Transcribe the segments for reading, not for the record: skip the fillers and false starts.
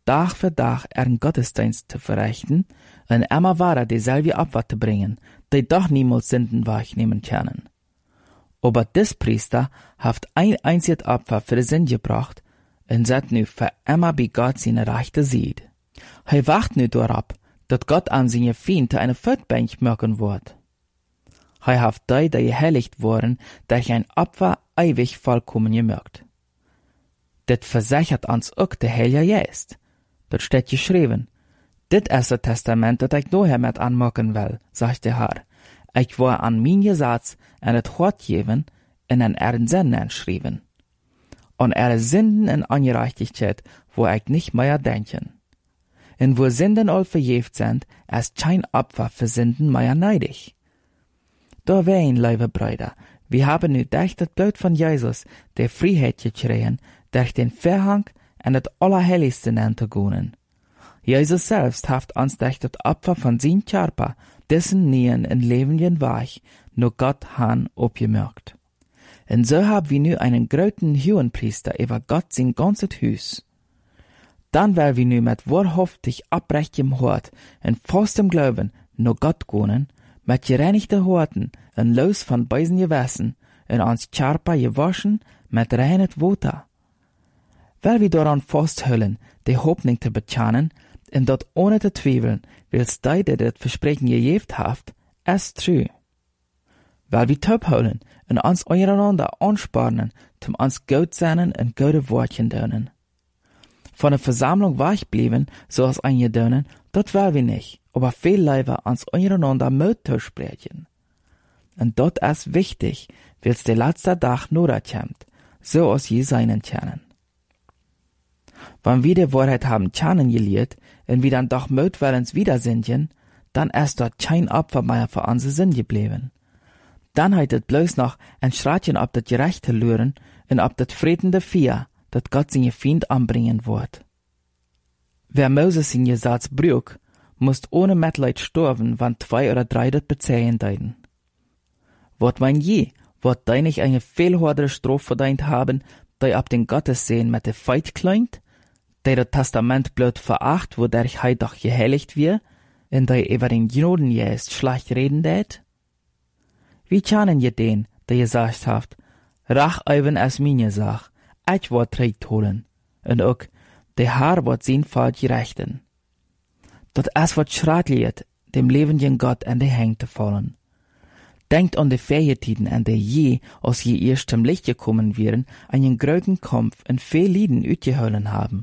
Tag für Tag einen Gottesdienst zu verrichten und immer weiter dieselbe Opfer zu bringen, die doch niemals Sünden wahrnehmen können. Aber des Priester hat ein einziges Opfer für die Sünde gebracht und set nu für immer bei Gott seine Rechte sieht. Er wacht nu darauf, dass Gott an seine Feinde eine Voetbank machen wird. Er hat die geheiligt worden, durch ein Opfer ewig vollkommen gemerkt. Dit versichert uns auch der Heilige Geist. Dort steht geschrieben, dit ist das Testament, das ich nachher mit anmachen will, sagt der Herr. Ich war an mein Gesetz en het Wort geben en an ihren Sünden schreiben. An ihre Sünden und Ungerechtigkeit, wo ich nicht mehr denken. Und wo Sünden all verjäft sind, ist kein Opfer für Sünden mehr neidig. Da wein, liebe Brüder, wir haben nu durch das Blut von Jesus der Freiheit gekriegt, durch den Verhang und das Allerheiligste anzugehen. Jesus selbst hat uns durch das Opfer von seinem Körper dessen Nien in lebenden Weich nur Gott han opgemerkt. Und so haben wir nu einen großen Hohenpriester über Gott sein ganzes Hus. Dann will wir nu mit wahrhaftig abrechtem Hort und festem Glauben nur Gott gehen, mit gereinigten Horten und los von bösen Gewässen und uns Körper gewaschen mit reinet Wasser. Weil wir daran festhalten, die Hoffnung zu bekennen, und dort ohne zu zweifeln, wills die, die das Versprechen gegeben habt, ist true. Weil wir taubholen und uns einander anspornen, zum uns gut sein und gute Wortchen dönen. Von der Versammlung wegbleiben, so als eingedönen, dort will wir nicht, aber viel lieber uns einander Mut zu sprechen. Und dort ist wichtig, wills der letzte Tag nur kommt, so als je seinen können. Wenn wir die Wahrheit haben kennengelernt und wir dann doch mutwillens wieder sind, dann ist dort kein Opfer mehr für unsere Sinn geblieben. Dann hat es bloß noch ein Schratchen ob das Gerechte lören und ob das friedende Vieh, das Gott seine Feind anbringen wird. Wer Moses sein Gesetz brüch, muss ohne Mitleid sterben, wann 2 oder 3 das bezeihen deuten. Wird mein je, wird die nicht eine viel härtere Strafe verdient haben, die ab den Gottessehen mit der Feit kleint, die das Testament blöd veracht, wodurch er doch geheiligt wird, und die über den Gnodengeist schlecht reden tät? Wie kennen je den, der gesagt hat, Rach eben es meine Sach, ich wird Recht holen, und auch, der Herr wird sein Fall gerechten. Dort es wird schrecklich, dem lebenden Gott an die Hände zu fallen. Denkt an die Ferientiden, an der je, aus je erstem Licht gekommen wären, einen großen Kampf und viel Lieden utgeholen haben.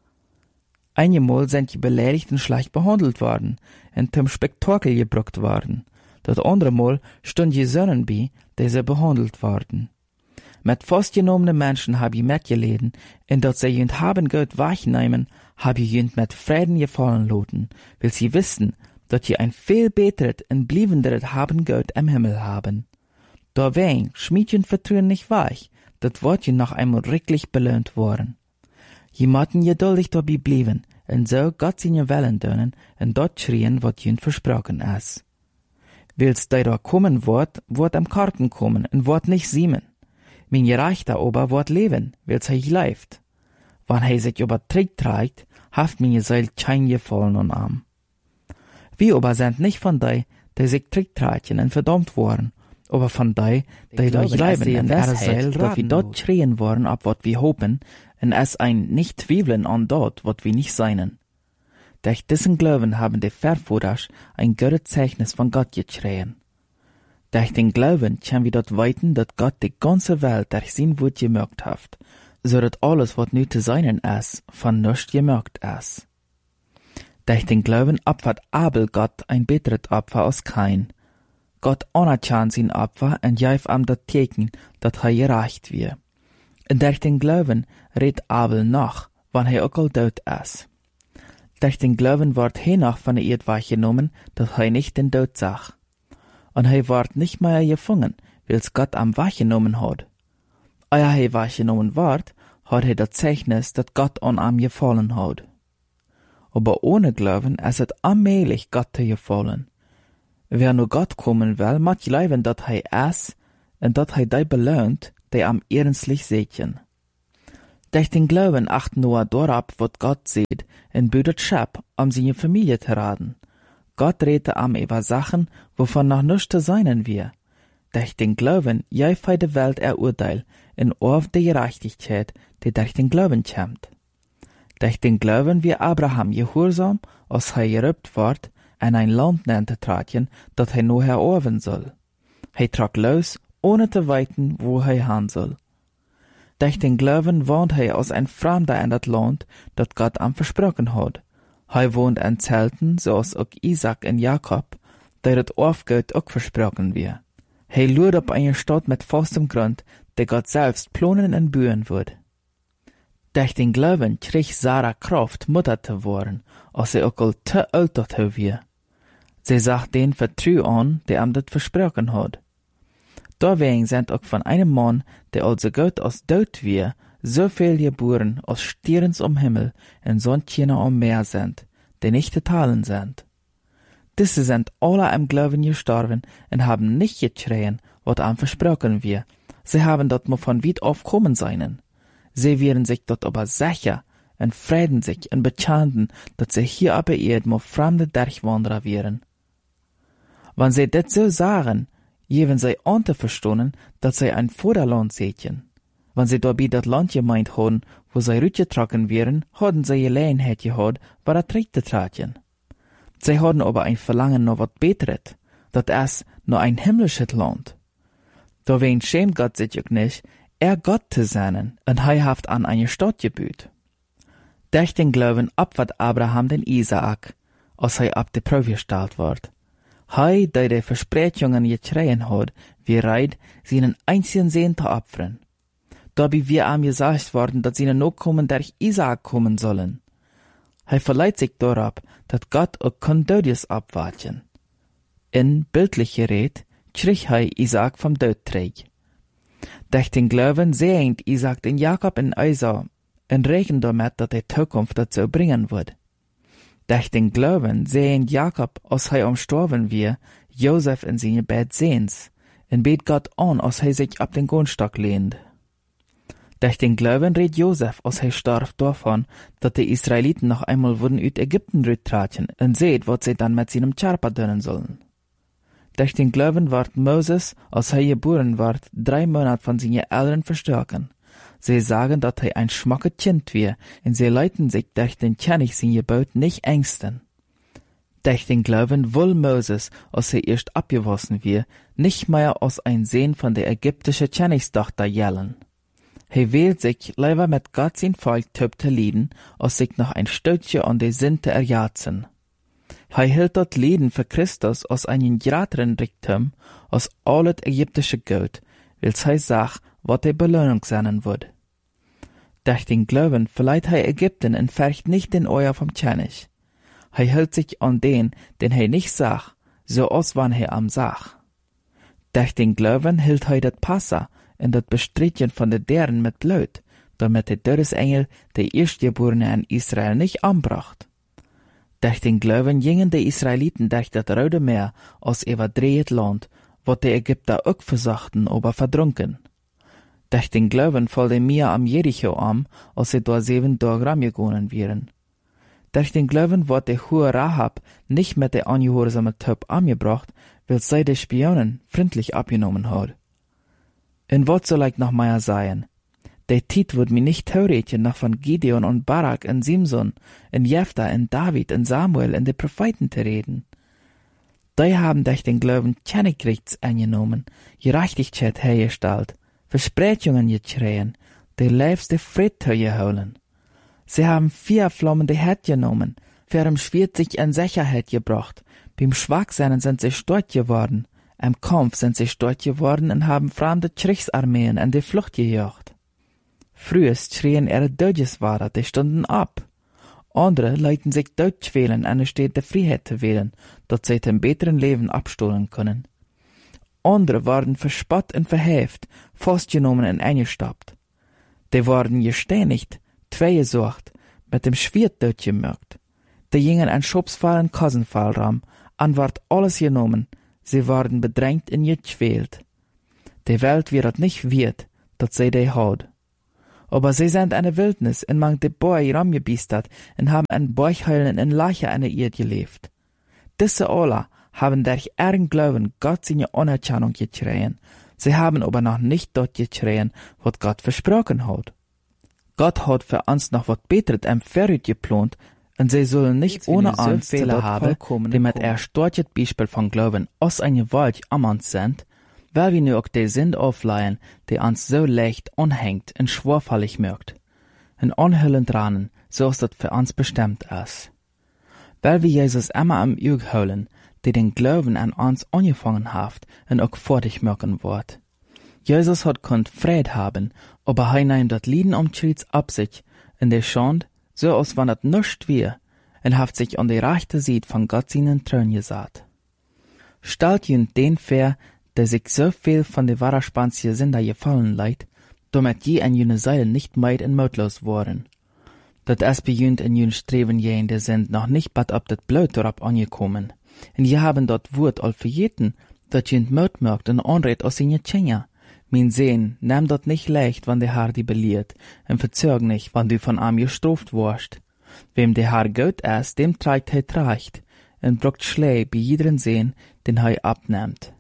Einmal sind die Beleidigten schlecht behandelt worden und zum Spektakel gebracht worden. Das andere Mal stund die Sönnen bei, die sie behandelt worden. Mit festgenommenen Menschen hab ich mitgeleden, und dass sie jünd haben Gott wahrnehmen, hab ich jünd mit Frieden gefallen loten, weil sie wissen, dass sie ein viel beteret und bliebenderes haben Gott im Himmel haben. Da wein schmied jünd Vertrauen nicht weich, das wird jünd noch einmal richtig belohnt worden. Je motten geduldig dabei blieben, und so Gott seine Wellen dönen, und dort schrien, was jünd versprochen ist. Wills die da kommen wird am Karten kommen, und wird nicht siemen. Mein Gerechter aber wird leben, wills er leift. Wann er sich überträgt trägt, haft meine Seele kein Gefallen und Arm. Wir aber sind nicht von die sich tricktragen und verdammt worden, aber von die da leben in ihrer Seele, dass wir dort schreien worden, ab wat wir hoffen, und es ein nicht zweifeln an dort, wat wir nicht seinen. Durch diesen Glauben haben die Verführers ein gutes Zeichnis von Gott geschrien. Durch den Glauben können wir dort weiten, dass Gott die ganze Welt durch sein Wort gemerkt hat, so dass alles, was nu zu seinen ist, von nichts gemerkt ist. Durch den Glauben opfert Abel Gott ein besseres Opfer als Kain. Gott anerkennt sein Opfer und gäf ihm das Teken, dass er gerecht wird. Und durch den Glauben redet Abel noch, wann er auch tot ist. Durch den Glauben wird er noch von der Erde wahrgenommen, dass er nicht den Tod sah. Und er wird nicht mehr gefangen, weil's Gott am wahrgenommen hat. Ehe er wahrgenommen wird, hat er das Zeichnis, dass Gott an ihm gefallen hat. Aber ohne Glauben ist es allmählich Gott zu gefallen. Wer nur Gott kommen will, muss glauben, dass er ist, und dass er die belohnt, die am ernstlich sehen. Durch den Glauben acht Noah dorab, wat Gott sieht, en büdet Schab, seine Familie zu raden. Gott redete über Sachen, wovon noch nichts zu seinen wir. Durch den Glauben, jäufei de Welt urteil, in auf de Gerechtigkeit, die durch den Glauben kommt. Durch den Glauben wie Abraham gehorsam, als gerübt ward, en ein Land nannte tratjen, dat noch erorven soll. Trag los, ohne zu weiten, wo han soll. Durch den Glauben wohnt als ein Fremder in dat Land, dat Gott versprochen hat. Wohnt in Zelten, zoals auch Isaac und Jakob, der het Aufgott auch versprochen wir. Lurt op eine Stadt mit festem Grund, der Gott selbst planen und bühen wird. Durch den Glauben krieg Sarah Kraft, Mutter zu werden, als sie auch te alt dazu wir. Sie sagt den Vertrau an, der das versprochen hat. Deswegen sind auch von einem Mann, der also Gott als Tod wir, so viel geboren als Stierens Himmel und Sonnchen Meer sind, die nicht zu teilen sind. Diese sind alle im Glauben gestorben und haben nicht geschrien, was versprochen wir. Sie haben dort mal von weit auf kommen seinen. Sie werden sich dort aber sicher und freuen sich und bekannten, dass sie hier auf der Erde mal fremde Durchwanderer wären. Wenn sie das so sagen, geben sie an zu verstehen, dass sie ein Vorderland sehen. Wenn sie dabei das Land gemeint haben, wo sie rütgetragen wären, hatten sie Gelegenheit gehabt, bei der zu tragen. Sie hatten aber ein Verlangen nach was Besseres, das ist noch ein himmlisches Land. Deswegen schämt Gott sich auch nicht, Gott zu sein, und haft an eine Stadt gebüht. Durch den Glauben abwart Abraham den Isaak, als ab die Probe gestellt ward. Der die Versprechungen geschreien hat, wie reit, seinen einzigen Sohn zu opfern. Dabei wir gesagt worden, dass seine Nachkommen durch Isaak kommen sollen. Verleiht sich darauf, dass Gott auch Kondodius abwarten. In bildlicher Rede krieg Isaak vom Tod träg. Durch den Glauben sehnt Isaak den Jakob in Esau und rechnet damit, dass die Zukunft dazu bringen wird. Durch den Glauben sehnt Jakob, als umstorben wir, Josef in seine Bett sehens, und bet Gott an, als sich ab den Grundstock lehnt. Durch den Glauben redet Josef, als starb davon, dass die Israeliten noch einmal würden uit Ägypten rüttraten und seht, was sie dann mit seinem Charpa tun sollen. Durch den Glauben ward Moses, als geboren ward, 3 Monate von seinen Eltern verstoßen. Sie sagen, dass ein schmackes Kind wir, und sie leiten sich durch den König sein Gebot nicht ängsten. Durch den Glauben will Moses, als erst abgewaschen wir, nicht mehr als ein Sohn von der ägyptischen Königstochter jellen. Wählt sich lieber mit Gott sein Volk zu lieden, als sich noch ein Stückchen an die Sinte erjatzen. Hielt dort Lieden für Christus als einen größeren Reichtum als alles ägyptische Gold, weil sagt, was die Belohnung sein wird. Durch den Glauben verleiht Ägypten und färcht nicht den Euer vom König. Hält sich an den nicht sagt, so als wann am sagt. Durch den Glauben hielt das Passa und das Bestreiten von den Deren mit Blut, damit der Todesengel der Erstgeborene in Israel nicht anbracht. Durch den Glauben gingen die Israeliten durch das Rote Meer aus überdreht Land, wo die Ägypter auch versachten, aber verdrunken. Durch den Glauben fiel der Meer am Jericho als sie dort 7 Tage gegangen wären. Durch den Glauben wurde die hohe Rahab nicht mit der angehorsamen Töp angebracht, weil sie die Spionen freundlich abgenommen hat. Und was soll ich noch mehr sagen? Der Tit wird mir nicht theoretisch noch von Gideon und Barak und Simson, und Jephtha und David und Samuel und den Propheten zu reden. Die haben durch den Glauben Königrechts angenommen, Gerechtigkeit hergestellt, Versprechungen geschrien, die liebste Friede geholen. Sie haben 4 flammende Herd genommen, für im Schwert sich in Sicherheit gebracht, beim Schwachsein sind sie stolz geworden, im Kampf sind sie stolz geworden und haben fremde Kriegsarmeen in die Flucht gejagt. Früher schrien ihre Dödgeswahrer die Stunden ab. Andere leiten sich Deutsch wählen, eine Stadt der Freiheit zu wählen, dass sie dem besseren Leben abstohlen können. Andere waren verspott und verhäft, festgenommen und eingestoppt. Die wurden gesteinigt, 2 gesucht, mit dem Schwert durchgemürgt. Die gingen ein schubsfallen Kassenfallraum, an ward alles genommen, sie wurden bedrängt und gequält. Die Welt wird nicht wert, dass sie die hat. Aber sie sind in der Wildnis en mang de Boi ramgebiestert en haben en Beuchheulen en Lache an der Erde gelebt. Diese alle haben durch ihren Glauben Gott seine Anerkennung gekregen. Sie haben aber noch nicht dort gekregen, was Gott versprochen hat. Gott hat für uns noch was Besseres im Vorrat geplant, und sie sollen nicht ohne uns Fehler haben, die mit erstorches Beispiel von Glauben aus einer Welt am uns sind, weil wir nur auch die Sinn aufleihen, die uns so leicht anhängt und schwerfällig mögt. Und anhüllen dran, so ist das für uns bestimmt ist. Weil wir Jesus immer am Auge holen, die den Glauben an uns angefangen hat und auch fertig machen wird. Jesus hat konnt Fried haben, aber er nimmt das Lieden um Schritt ab sich, in der Schand, so als wenn das nichts wär, und hat sich an die rechte Seite von Gott seinen Thron gesatt. Stellt jünd den vor, der sich so viel von der Waraspanzia Sünder gefallen leid, damit je an jene Seil nicht meid und mutlos worden. Dat es bei jünd in jün Streben jende sind noch nicht bad ab dat Blut darauf angekommen. Und je haben dort Wort all verjeten, dat jünd Mut mögt und anred aus seine Tschenja. Mein Sehn, nimm dort nicht leicht, wann der Herr die beliert, und verzög nicht, wann du von ihm gestraft warst. Wem der Herr gut ist, dem trägt er Tracht, und brockt Schlei bei jederen Sehn, den er abnimmt.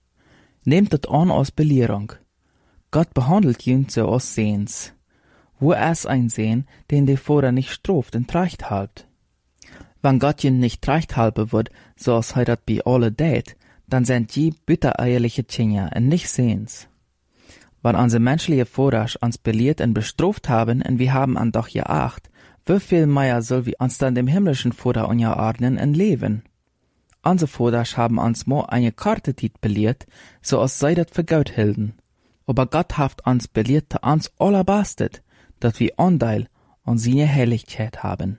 Nehmt das an aus Belehrung. Gott behandelt jünd so aus Sehns. Wo es ein Sehn, den der Vater nicht straft und Tracht halbt. Wenn Gott jünd nicht Tracht halbe wird, so als er dat bei alle dät, dann sind die bittereierliche Tschinja und nicht Sehns. Wenn unsere menschliche Vater uns belehrt und bestraft haben, und wir haben an doch geacht, wie viel mehr soll wir uns dann dem himmlischen Vater unterordnen und leben? Unsere Vater haben uns mal eine Karte belehrt, so als sei das für Gott hielten. Aber Gott hat uns belehrt, zu uns allerbastet, dass wir Anteil an seine Herrlichkeit haben.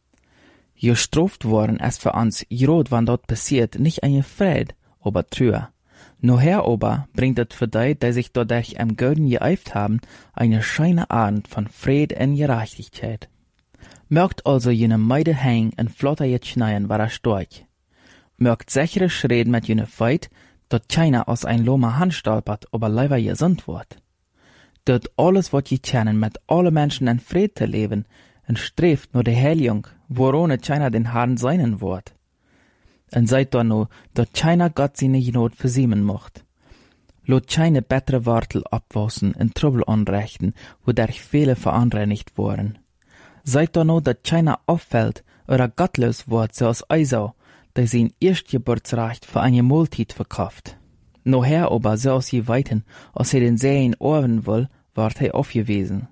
Gestraft worden ist für uns, gerade wenn dort passiert, nicht eine Fried, aber Trühe. Noher aber bringt es für die sich dadurch im Göden geeift haben, eine scheine Abend von Fried und Gerechtigkeit. Mögt also jene Meide hängen und flotter jetzt schneien, war storch. Mögt sichere Schreden mit jene Feit, dort keiner aus ein Loma Hand stolpert, aber leider gesund wird. Dort alles wird gekennen, mit alle Menschen in Fried zu leben, und strebt nur die Heiligung, worone keiner den Herrn seinen wird. Und seid da nur, dort keiner Gott seine Not versiemen mocht. Lot keine bessere Wortel abwassen und Trouble anrichten, wodurch viele verunreinigt wurden. Seid da nur, dort keiner auffällt oder gottlos wird, so als Esau, der sein Erstgeburtsrecht für eine Mahlzeit verkauft. Noher aber, so als je weiten, als er den Sehen orben will, ward er aufgewiesen.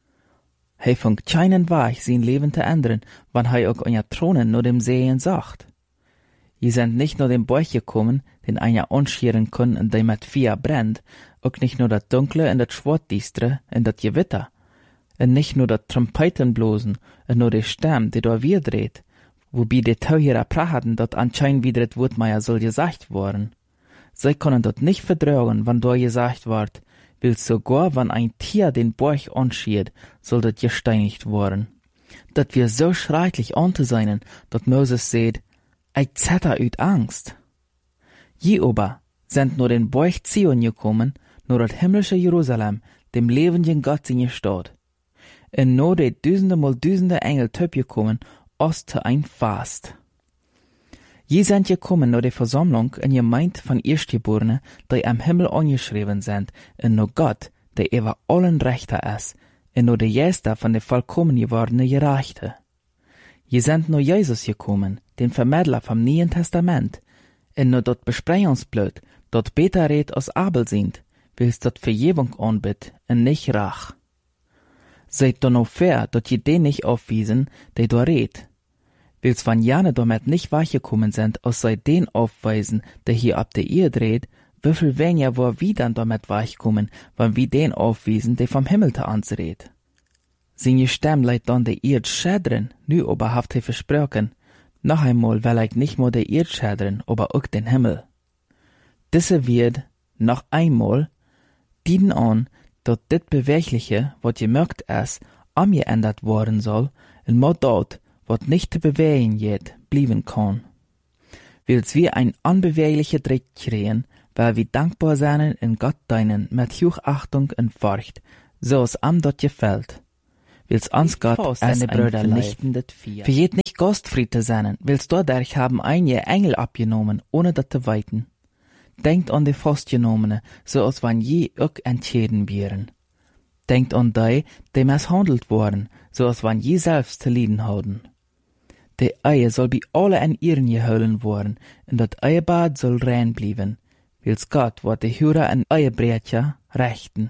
Hij fängt keinen Weg, sein Leben zu ändern, wann er auch einer Thronen nur dem Sehen sagt. Je sind nicht nur dem Bauch gekommen, den einer anscheren kann und der mit Feuer brennt, auch nicht nur das Dunkle und das Schwarzdistre und das Gewitter, und nicht nur das Trompetenblosen und nur der Stamm, der da wir dreht, wobei die Tauhierer prachten, dort anscheinend wieder das Wort soll gesagt worden. Sie können dort nicht vertragen, wann da gesagt wird, will sogar, wenn ein Tier den Bauch anschiert, soll das gesteinigt worden. Dat wir so schrecklich an zu sein, dat Moses seht, ich zetter üt Angst. Je aber sind nur den Bauch Zion gekommen, nur das himmlische Jerusalem, dem lebenden Gott in Stadt. Und nur die Düsende mal Düsende Engel töp gekommen, oste ein Fast. Je sind gekommen nur die Versammlung in Gemeinde von Erstgeborenen, die am Himmel angeschrieben sind, und nur Gott, der über allen Rechter ist, und nur der Jester von der vollkommen gewordene Gerechte. Je sind nur Jesus gekommen, den Vermittler vom Neuen Testament, und nur dort Besprechungsblut, dort beter red aus Abel sind, willst dort Vergebung anbit, und nicht Rach. Seid doch noch fair, dort je den nicht aufwiesen, der da red. Willst van Jane damit nicht weichgekommen sind, aus sei den aufweisen, der hier ab der Ehe dreht, wieviel weniger wo wir dann damit weichkommen, wann wir den aufwiesen, der vom Himmel te ans redt. Seine Stimme leidt dann der Erd schädren, nu aber haft er versprochen, noch einmal will ich nicht nur der Erd schädren, aber auch den Himmel. Diese wird, noch einmal, dienen an, dass dit Bewegliche, wat je mögt ist, angeändert worden soll, und mal dort, wat nicht zu bewegen jet, blieben kann. Willst wir ein unbewegliche Dreck kriegen, weil wir dankbar sein in Gott deinen mit Hochachtung und Furcht, so es am dort gefällt. Wils ans Gott es ein vernichtendet Vier. Verjet nicht Gastfried zu sein, wils dadurch haben einige Engel abgenommen, ohne das zu weiten. Denkt an die Festgenommene, so als wann je auch entschieden wären. Denkt an die misshandelt worden, so als wann je selbst zu leiden hatten. Die Eie soll bei alle an ihren geholen worden, und das Eiebad soll rein bleiben, wils Gott wird die Hure an Eiebrecher rechten.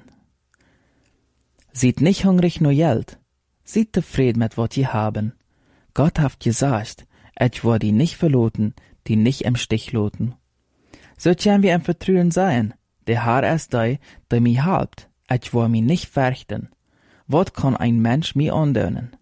Seid nicht hungrig nur Geld, seid zufrieden mit wat je haben. Gott haft gesagt, ich war die nicht verloten, die nicht im Stich loten. So können wir im Vertrauen sein, der Herr ist der mich halbt, ich war mich nicht fürchten. Wat kann ein Mensch mir andönen?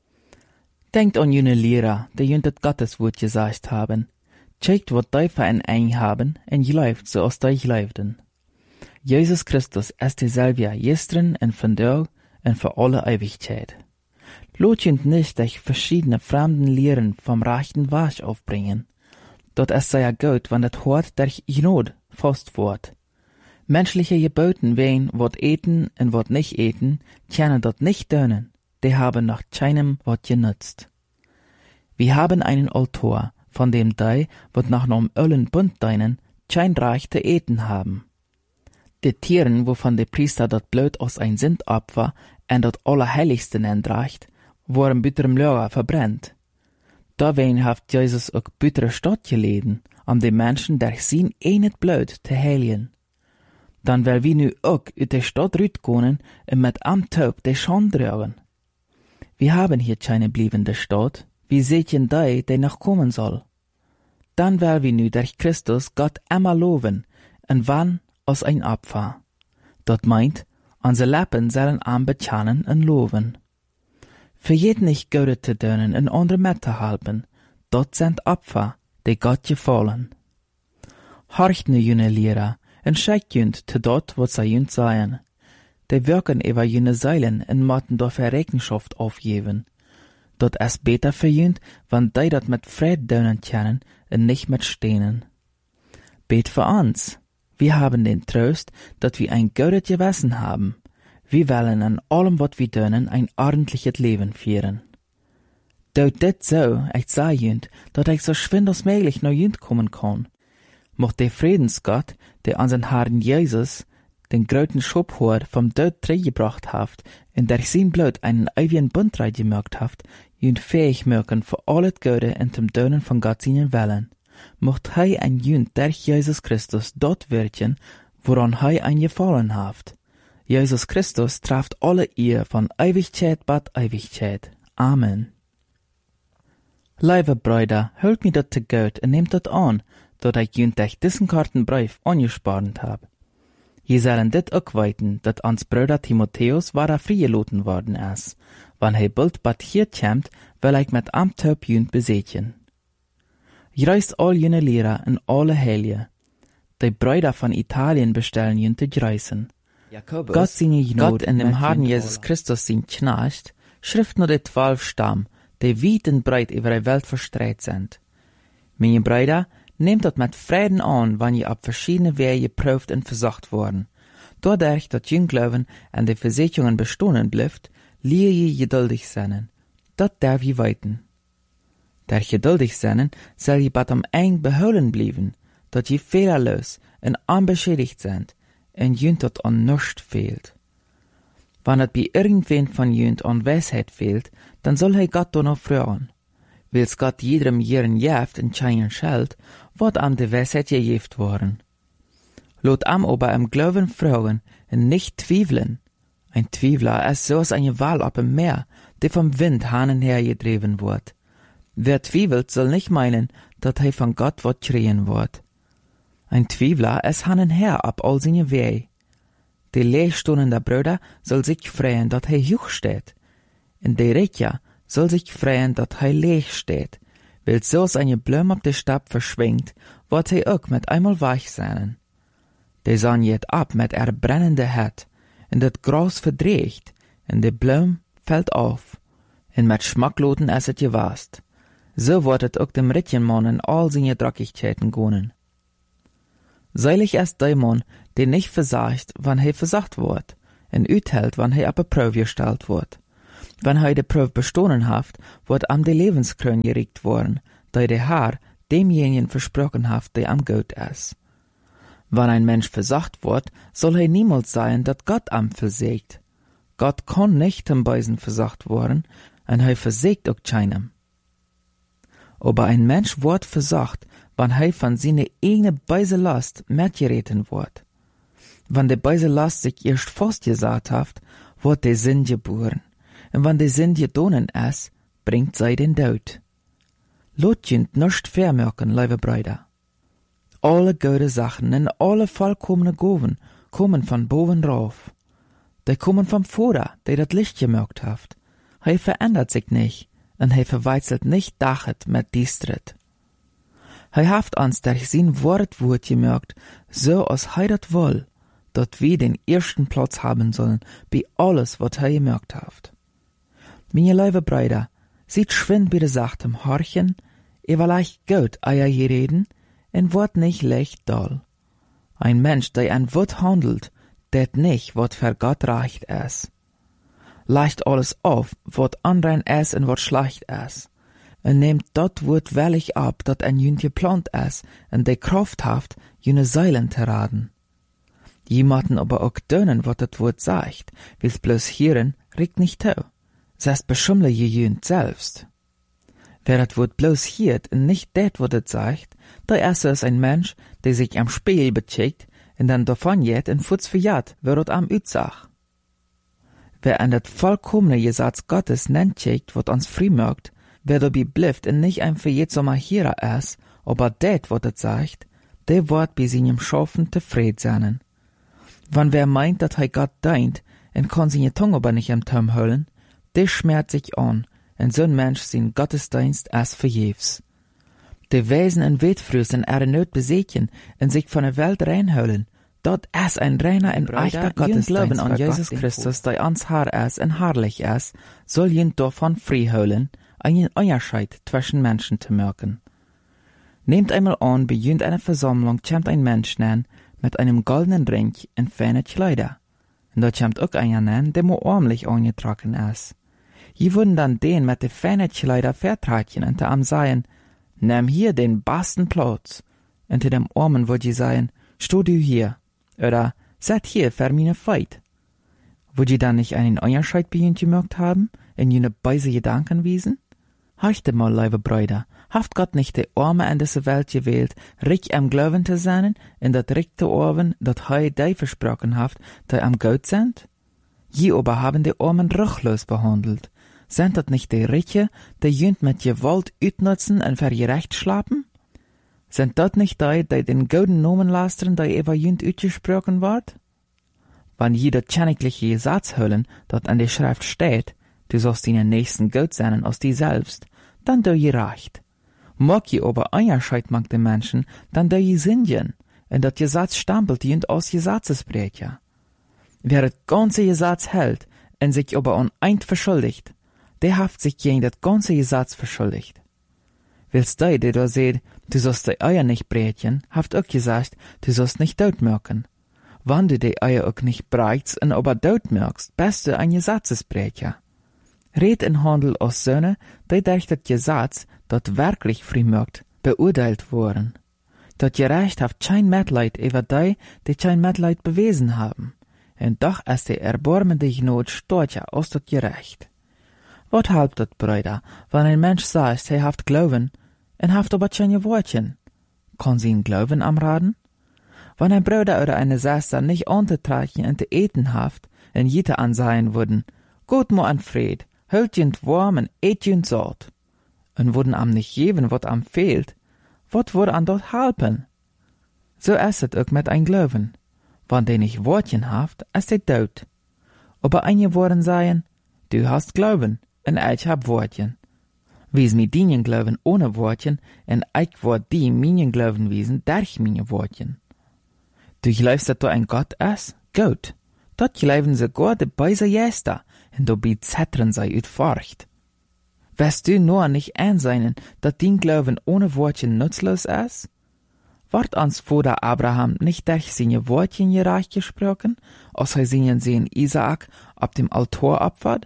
Denkt an jene Lehrer, die jünt Gotteswort gesagt haben. Checkt, wat die für ein Eng haben, und gleift, so als die gleiften. Jesus Christus ist derselbe gestern und vandaag und für alle Ewigkeit. Lot jünt nicht durch verschiedene fremden Lehren vom rechten Weg aufbringen. Dort ist sehr gut, wenn das Hort durch Not fast wird. Menschliche Geboten wehen, wat eten und wat nicht eten, können dort nicht dönen. Die haben nach keinem wat genutzt. Wir haben einen Altar, von dem die, wat nach nom Ölen bunt deinen, kein Reich zu eten haben. Die Tieren, wovon der Priester dort Blut aus ein Sündopfer und dort Allerheiligsten entreicht, wurden bitterem Lager verbrennt. Dawein haft Jesus auch bittere Stadt geleden, um die Menschen durch sein einet Blut zu heilen. Dann will wir nu auch ut der Stadt rütkonen und mit am Taub die Schande tragen. Wir haben hier keine bliebende Stadt, wie seht ihr die noch kommen soll. Dann will wir nu durch Christus Gott immer loben, und wann aus ein Opfer. Dort meint, unsere Lippen sollen am bekennen und loben. Verjet nicht Gute zu dönen und andere mitzuhalten, dort sind Opfer, die Gott gefallen. Horcht nu jene Lehrer, und schickt jünt zu dort, wo sie jünt seien. Die wirken über jene Seilen und motten dafür Rechenschaft aufgeben. Dort ist besser für jünt, wenn die dort mit Fried dönen können und nicht mit Steinen. Bet für uns. Wir haben den Trost, dass wir ein gutes Gewissen haben. Wir wollen an allem, was wir tun, ein ordentliches Leben führen. Dort dit so, ich sag jünt, dass ich so schwind als möglich nach jünt kommen kann. Mocht der Friedensgott, der unseren Herrn Jesus, den großen Schubhort vom Tod gebracht hat, und durch sein Blut einen ewigen Bund reingemacht hat, jünt fähig machen für alles Gute und zum Dönen von Gott seinen Willen. Mocht hij ein jünt durch Jesus Christus dort wirken, woran hij ein gefallen hat. Jesus Christus trifft alle ihr von Ewigkeit bat Ewigkeit. Amen. Liebe Brüder, hört mir dat zu gut und nehmt dat an, dat ich jünt durch diesen Kartenbrief angespart hab. Je sollen dit auch weiten, dat ans Bruder Timotheus war freigeloten worden ist. Wann hij bald bat hier kämmt, will ich mit am Taub jünt besetjen. Greist all jene Lehrer und alle Heilige. Die Brüder von Italien bestellen jünt zu greisen. Gott seine Gnade in dem Herrn Jesus Christus sein Knecht, schrift nur die 12 Stamm, die weit und breit über die Welt verstreut sind. Meine Brüder, nehmt das mit Frieden an, wenn ihr ab verschiedene Wege geprüft und versucht worden. Dadurch, dass ihr Glauben an die Versicherungen bestehen bleibt, lehre ihr geduldig sein. Das darf ihr weiten. Durch geduldig sein, soll ihr bat am eng beholen bleiben, dass ihr fehlerlos und unbeschädigt seid, und jünt dat an nichts fehlt. Wenn es bei irgendwen von jünt an Weisheit fehlt, dann soll er Gott noch fragen. Wils Gott jedem ihren Jeft und scheinen schalt, wird am die Weisheit gegeft worden. Lot am aber im Glauben fragen und nicht zweifeln. Ein Twiefler ist so als eine Wal auf dem Meer, die vom Wind hin und her getrieben wird. Wer twiefelt, soll nicht meinen, dass er von Gott wird schreien wird. Ein Twiefler ist hin und her ab all seine Wege. Die leerstehende Brüder soll sich freuen, dass er hoch steht. Und der Reicher soll sich freuen, dass er leer steht, weil so seine Blume auf der Stab verschwingt, wird er auch mit einmal weich sein. Die Sonne geht ab mit er brennende Herd, und das Gras verdreht, und die Blume fällt auf, und mit Schmackloten ist es gewast. So wird es auch dem reichen Mann in all seine Dreckigkeiten gehen. Seilig ist der Mann, der nicht versagt, wann er versagt wird, en uithält, wann hij op een Proef gesteld wordt. Wann hij de Proef bestonen haft, wordt am de levenskroon gericht worden, die de Herr demjenigen versprochen haft, die am Gott is. Wann ein Mensch versagt wordt, soll hij niemals sein, dat Gott am versägt. Gott kann nicht zum Beisen versagt worden, en hij versägt ook keinem. Aber ein Mensch wordt versagt, wann hij van seine eigene beise Last mitgereten wordt. Wann de beise Last sich erst festgesagt haft, wordt de Sinn geboren. En wann de Sinn gedonen is, bringt zij den Dood. Lot jent nicht vermerken, lieve Brüder. Alle gute Sachen en alle vollkommene Goven kommen von boven rauf. Die kommen vom Vater, der das Licht gemerkt haft. Hij verändert sich nicht, en hij verwechselt nicht dachet mit distret. Hij haft ons durch sein Wort gemerkt, so als hij dat will, dat wir den ersten Platz haben sollen, bei alles, wat hij gemerkt haft. Meine lieve Brüder, seht schwind bei der Sachtem horchen, leicht gut eier gereden, en wordt nicht leicht doll. Ein Mensch, der an Wort handelt, det nicht, wat für Gott recht is. Leicht alles auf, wat anrein is en wat schlecht is. En nehmt dat Wort wellig ab, dat en jünt geplant is, en de Kraft haft, jüne Seilen te raden. Jemanden aber auch dönen, wat dat Wort sagt, wils bloß hieren, regt nicht tau. Sest beschummle je jünt selbst. Wer dat Wort bloß hiert en nicht det, wat het sagt, da ist es ein Mensch, der sich am Spiegel becheckt, en dann davon jet en Futz verjat, wer dort am Utsach. Wer an dat vollkommene Gesetz Gottes nennt checkt, wat ons frei merkt, wer dabei blifft en nicht ein verjet sommer hierer is, aber det, wat het sagt, der wird bei seinem Schaffen tefried sein. Wann wer meint, dat hij Gott deint, en kann seine Tongue aber nicht im Turm hüllen, der schmerzt sich an, en so'n Mensch sein Gottesdienst as verjefs. De Wesen en Wetfrüssen nicht besechen en sich von der Welt reinholen, dat is ein reiner en echter Gottesdienst an Jesus Christus, der ans Haar is en herrlich is, soll jent davon freiholen, einen Unterschied zwischen Menschen zu merken. Nehmt einmal an, bei jent einer Versammlung kommt ein Mensch nen, mit einem goldenen Ring en feine Kleider. Und da kommt auch einer nen, der mo armlich angetragen is. Je würden dann den mit de feine Kleider vertragen und am sagen, nimm hier den besten Platz. Und dem Armen würd je sagen, steh du hier. Oder, set hier für meine Feit. Würd je dann nicht einen Unterschied bei ihnen gemerkt haben, in jene beise Gedanken wiesen? Horchte mal, liebe Brüder, haft Gott nicht die Arme in diese Welt gewählt, reich am Glauben zu sein, in dat rechte Orven, dat hei die versprochen haft, die am Gott sind? Je aber haben die Armen ruchlos behandelt. Sind dat nicht die Reiche, die jünt mit Gewalt utnutzen en für ihr Recht schlappen? Sind dat nicht die den gouden Nomen lasteren, die über jünt utgesprochen ward? Wann jeder tschennigliche Gesetz hüllen, dat an der Schrift steht, du sollst deinen Nächsten Gott sein als die selbst, dann do je recht. Mag je aber Unterschied mag den Menschen, dann do je Sündigen, en dat Gesetz stampelt jünt als Gesetzesbrecher. Wer het ganze Gesetz hält, en sich aber an eint verschuldigt, der haft sich gegen das ganze Gesetz verschuldigt. Willst du, der da seht, du sollst die Eier nicht brätchen, haft auch gesagt, du sollst nicht dort merken. Wann du die Eier auch nicht brätst und aber dort merkst, bist du ein Gesetzesbrecher. Red in Handel aus Söhne, die durch das Gesetz, dat wirklich frei merkt, beurteilt worden. Dat Gerecht haft kein Mitleid über die kein Mitleid bewiesen haben. Und doch ist die erbarmende Not stärker aus dat Gerecht. Wat helpt dat, Brüder, wenn ein Mensch sagt, er haft Glauben, en haft aber keine Wortchen? Kann sie ihn Glauben amraten? Wenn ein Bruder oder eine Schwester nicht anzutragen und zu eten haft, en jede ansehen würden, Gott mo an Fried, hält jent warm en eet jent satt, en würden am nicht geben, wat am fehlt, wat würde an dort helpen? So ist es auch mit ein Glauben. Wenn der nicht Wortchen haft, ist er tot. Aber einige würden sagen, du hast Glauben, en ich hab Wortchen. Wies mi dien Glauben ohne Wortchen, en ich word die minen Glauben wiesen durch meine Wortchen. Du glaubst, dass du ein Gott ist? Gut. Dort glauben sie sogar de beise Jester, en dabei zettern sie ut Furcht. Wirst du nur nicht einseinen, dass dein Glauben ohne Wortchen nutzlos ist? Ward ans Vater Abraham nicht durch seine Wortchen gerecht gesprochen, als seinen Sohn Isaak ab dem Altar abward?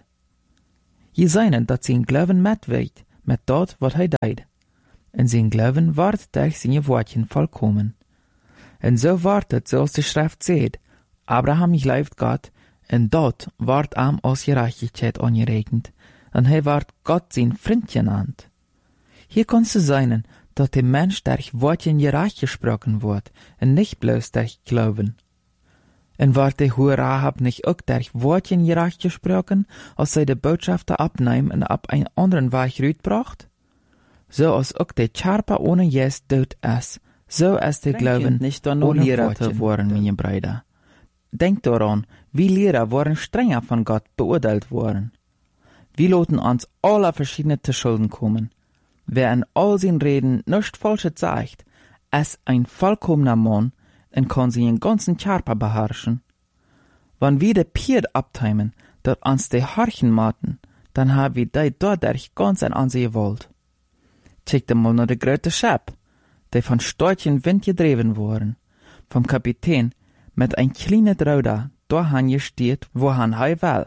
Je seinen, dat sein Glauben mitweegt, mit dort, wat deed. En sein Glauben ward durch seine Wortchen vollkommen. En so wartet, zoals de Schrift seht, Abraham geloofd Gott, en dort ward am als Gerechtigkeit angeregnet, en hij ward Gott sein Freund genannt. Hier kannst du sein, dass der Mensch durch Wortchen gerecht gesprochen wird, und nicht bloß durch Glauben. Und ward der hohe Rahab nicht auch durch Wortchen gerecht gesprochen, als sie die Botschafter abnehmen und ab einen anderen Weg rütbracht? So als auch der Charpa ohne Jes dort ist, so ist der Glauben nicht ohne Lehrer zu worden, meine Brüder. Denkt daran, wie Lehrer waren strenger von Gott beurteilt worden. Wir loten uns alle verschiedene zu Schulden kommen. Wer in all seinen Reden nichts Falsches sagt, ist ein vollkommener Mann und kann seinen ganzen Körper beherrschen. Wenn wir de Pied abteimen, dat uns de Horchen maten, dann haben wir die dadurch ganz ein Ansehen gewollt. Check mal nach de grote Schip, die von starken Wind gedreven worden, vom Kapitän mit ein kleines Ruder dahin gesteht, wohin er will.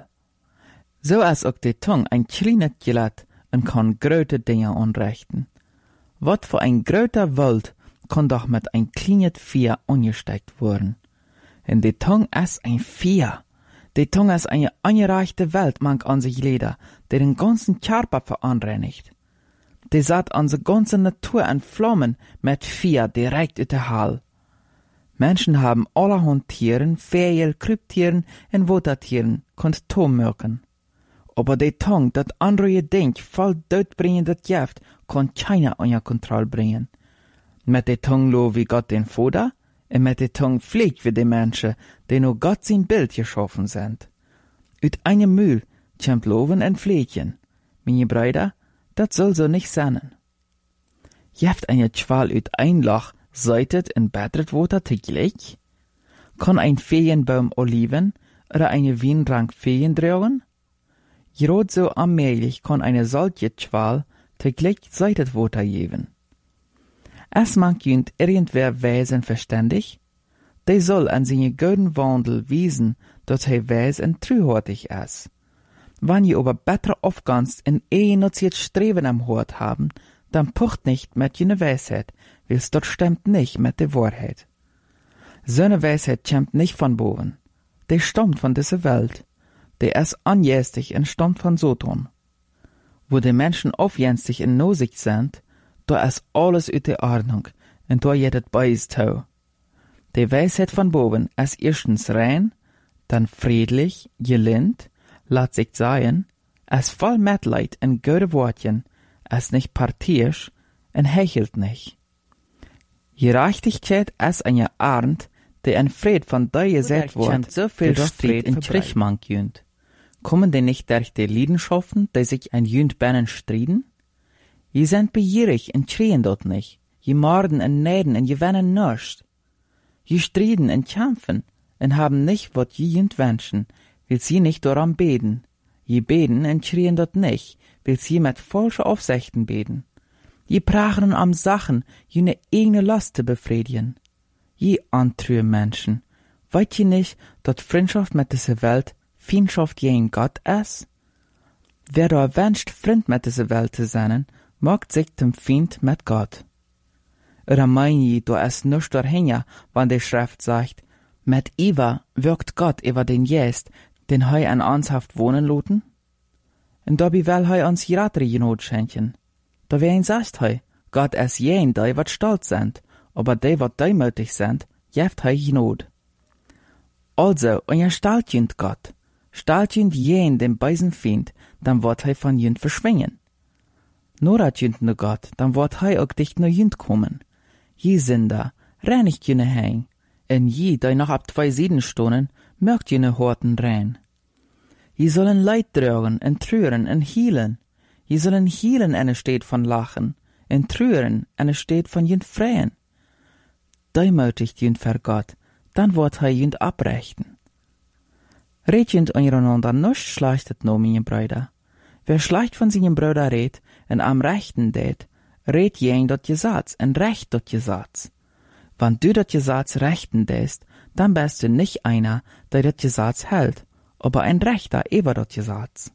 So ist auch die Tongue ein kleines Gelät und kann große Dinge anrichten. Wat für ein großer Wald kann doch mit ein kleines Vieh angesteckt worden. Und die Tongue ist ein Vieh. Die Tongue ist eine angereichte Welt, man an sich Leder, der den ganzen Körper veranreinigt. Die sat unsere ganze Natur in Flammen mit Vieh direkt uit der Hall. Menschen haben allerhand Tieren, Vögel, Kryptieren und Watertieren, konnt Tommerken. Aber die Tongue, dat andere Denk, voll doodbrengendes Gift, kann keiner an Kontrolle bringen. Mit der Tongue lo wie Gott den Vater, und mit der Tongue pflegt wie die Menschen, die nur Gott sein Bild geschaffen sind. Uit einem Mühl kommt Loven und Pflegen. Meine Brüder, dat soll so nicht sein. Jeft eine Schwal uit ein Loch, seitet und bettert Water teglich? Kann ein Feenbaum Oliven oder eine Weinrank Feen tragen? Gerade so allmählich kann eine solche Schwal teglich seitet Water geben. Es mag jünd irgendwer Wesen verständig, der soll an seine guten Wandel wiesen, dass er weis und treuhortig ist. Wenn ihr aber besser aufgangst in ehenotziert Streben am Hort haben, dann pucht nicht mit jener Weisheit, weil's dort stimmt nicht mit der Wahrheit. So eine Weisheit kommt nicht von boven, der stammt von dieser Welt, der ist anjästig und stammt von Satan. Wo die Menschen aufjänstig und nosig sind, da ist alles uit der Ordnung, und da jedet beides tau. Die Weisheit von boven ist erstens rein, dann friedlich, gelind, lat sich sagen, ist voll Mitleid und gute Wortchen, ist nicht partisch und hechelt nicht. Gerechtigkeit ist eine Art, die in Fried von dir gesagt wird, so viel Streit in Kriegmann jünd. Kommen die nicht durch die Leidenschaften, die sich ein jünd bennen striden? Je sind begierig und schreien dort nicht. Je morden und näden und je wennen nichts. Je striden und kämpfen und haben nicht, wat je jünd wünschen, will sie nicht daran beten. Je beten und schreien dort nicht, will sie mit falschen Aufsichten beten. Je prachen am Sachen, jene eigene Lust zu befriedigen. Je antrühe Menschen, weißt je nicht, dass Freundschaft mit dieser Welt Feindschaft gegen Gott ist? Wer da wünscht, Freund mit dieser Welt zu sein, macht sich zum Feind mit Gott. Oder mein je, da ist nichts dahinter, wenn die Schrift sagt, mit Eva wirkt Gott über den Jest, den hei an uns haft wohnen loten? Und dabei will hei uns jeder Genot schenken. Da wer ihn sagt hei, Gott ist jen, die wat stolz sind, aber die wat deimütig sind, jeft hei Genot. Also, und ihr stalt jünd Gott, stalt jünd jen dem beisen Feind, dann wird hei von jünd verschwingen. Nur hat jünd nur Gott, dann wird hei auch dicht nur jünd kommen. Je Sünder, reinigt jüne heim, en je, die noch ab 2 Sieden stonen, mögt jüne Horten rein. Je sollen Leid tragen, en trüren, en hielen. Je sollen hielen, en steht von lachen, en trüren, en steht von jünd freien. Deimütigt jünd ver Gott, dann wird hei jünd abrechten. Red jünd untereinander nichts schlechtet no, meine Brüder. Wer schlecht von seinem Bruder redt, en am Rechten det, red jen dort Gesatz, en recht dort Gesatz. Wenn du das Gesetz rechten dest, dann bist du nicht einer, der das Gesetz hält, aber ein Rechter über das Gesetz.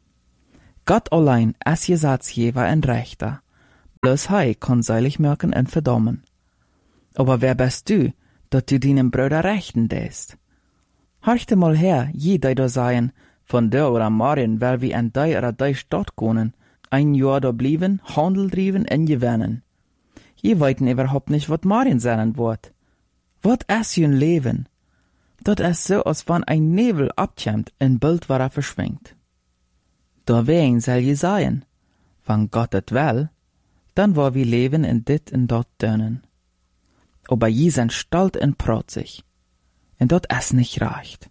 Gott allein ist Gesetzgeber und Rechter. Bloß hei kann seilig merken und verdammen. Aber wer bist du, dass du deinem Bruder rechten dest? Horchte mal her, je die da seien, von der oder morgen, weil wir in die oder die Stadt gehen, ein Jahr da blieben, Handel driven und gewinnen. Je weiten überhaupt nicht, was morgen sein wird. Was ist ein Leben? Das ist so, als wenn ein Nebel abkommt und bald war verschwingt. Dawein soll je sein, wenn Gott et will, dann war wir leben in dit und dort dönen. Aber je sind stolz und protzig, und dort ist nicht recht.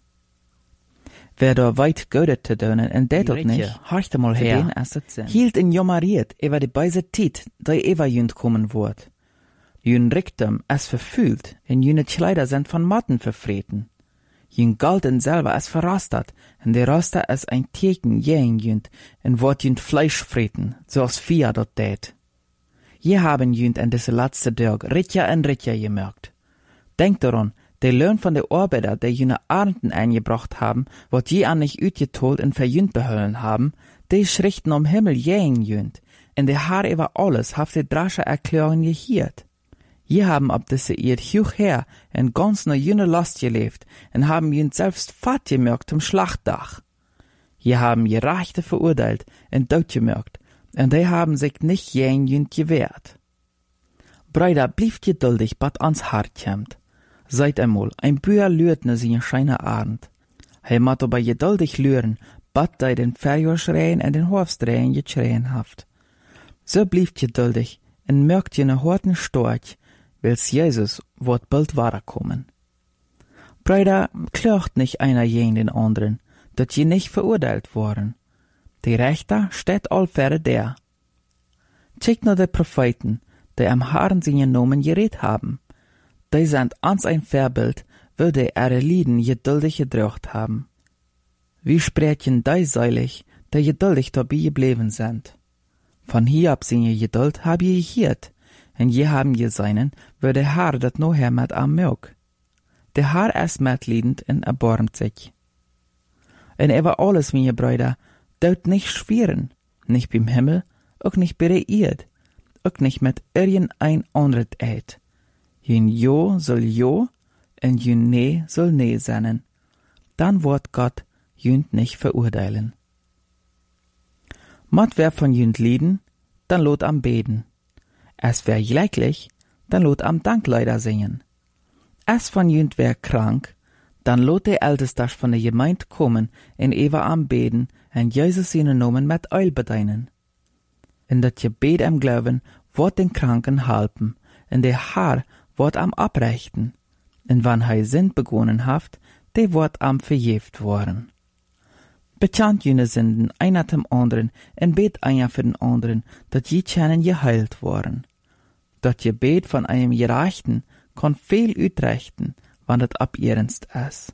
Wer da weit gödet zu dönen, und det dort nicht, horchte mal her, hielt in Jommeriert über die beise Tiet, die über jünd kommen wird. Jün Ricktum es verfühlt, und jüne Kleider sind von Motten verfreten. Jün Galten selber es verrostet, und der Roster es ein Teken jähen jünd, und wird jünd Fleisch freten, so als Vieh dort tät. Je haben jünd in diese letzte Tag Ritja und Ritja gemerkt. Denkt daran, der Lohn von der Arbeiter, die jüne Arnden eingebracht haben, wird je an nicht ütgetolt und verjünd behöllen haben, die schrichten um Himmel jähen jünd, und der Haar über alles haft die drasche Erklärung gehiert. Je haben ab diese Erd hoch her in ganz ne jüne Last gelebt und haben jünd selbst fad gemerkt zum Schlachtdach. Je haben Gerechte verurteilt und Tod gemerkt, und die haben sich nicht jähen jünd gewehrt. Brüder, blieb geduldig, bat ans Hart kämmt. Seid einmal, ein Büher lürt ne seine scheine Abend. He mat aber geduldig lüren, bat dei den Verjor schreien und den Horfstreien geschreien haft. So blieb geduldig, und merkt je ne harten Storch, wils Jesus wird bald wahrkommen. Brüder, klagt nicht einer gegen den anderen, dat je nicht verurteilt worden. Die Rechter steht allfähre der. Check nur die Propheten, die am Haaren seine Nomen geredet haben. Die sind ans ein Vorbild, würde ihre Lieden geduldig gedrückt haben. Wie sprechen die seilig, die geduldig dabei geblieben sind? Von hier ab seine Geduld hab je gehiert, und je haben je seinen, würde der Herr dat noher mit am mög. Der Herr ist mitliedend und erbarmt sich. Und über alles, meine Brüder, dort nicht schweren, nicht beim Himmel, auch nicht bei der Erd, auch nicht mit irgendein anderes Eid. Jün Jo soll Jo, und jün Nee soll Nee sein. Dann wird Gott jünd nicht verurteilen. Mat wer von jünd lieden, dann lot am beten. Es wär gleichlich, dann lot am Dankleider singen. Es von jünd wär krank, dann lot der Älteste von der Gemeinde kommen in Eva am beten und Jesus seinen Namen mit Eul bedeinen. In dat Gebet am Glauben wird den Kranken halpen, und der Herr wird am abrechten, und wann hei Sünd begonnen haft, der wird am verjeft worden. Bekannt jene Sünden einer dem anderen, und bet einer für den anderen, dat je können geheilt worden. Dat Gebet von einem Gerechten kann viel utrechten, wann dat ab ernst ist.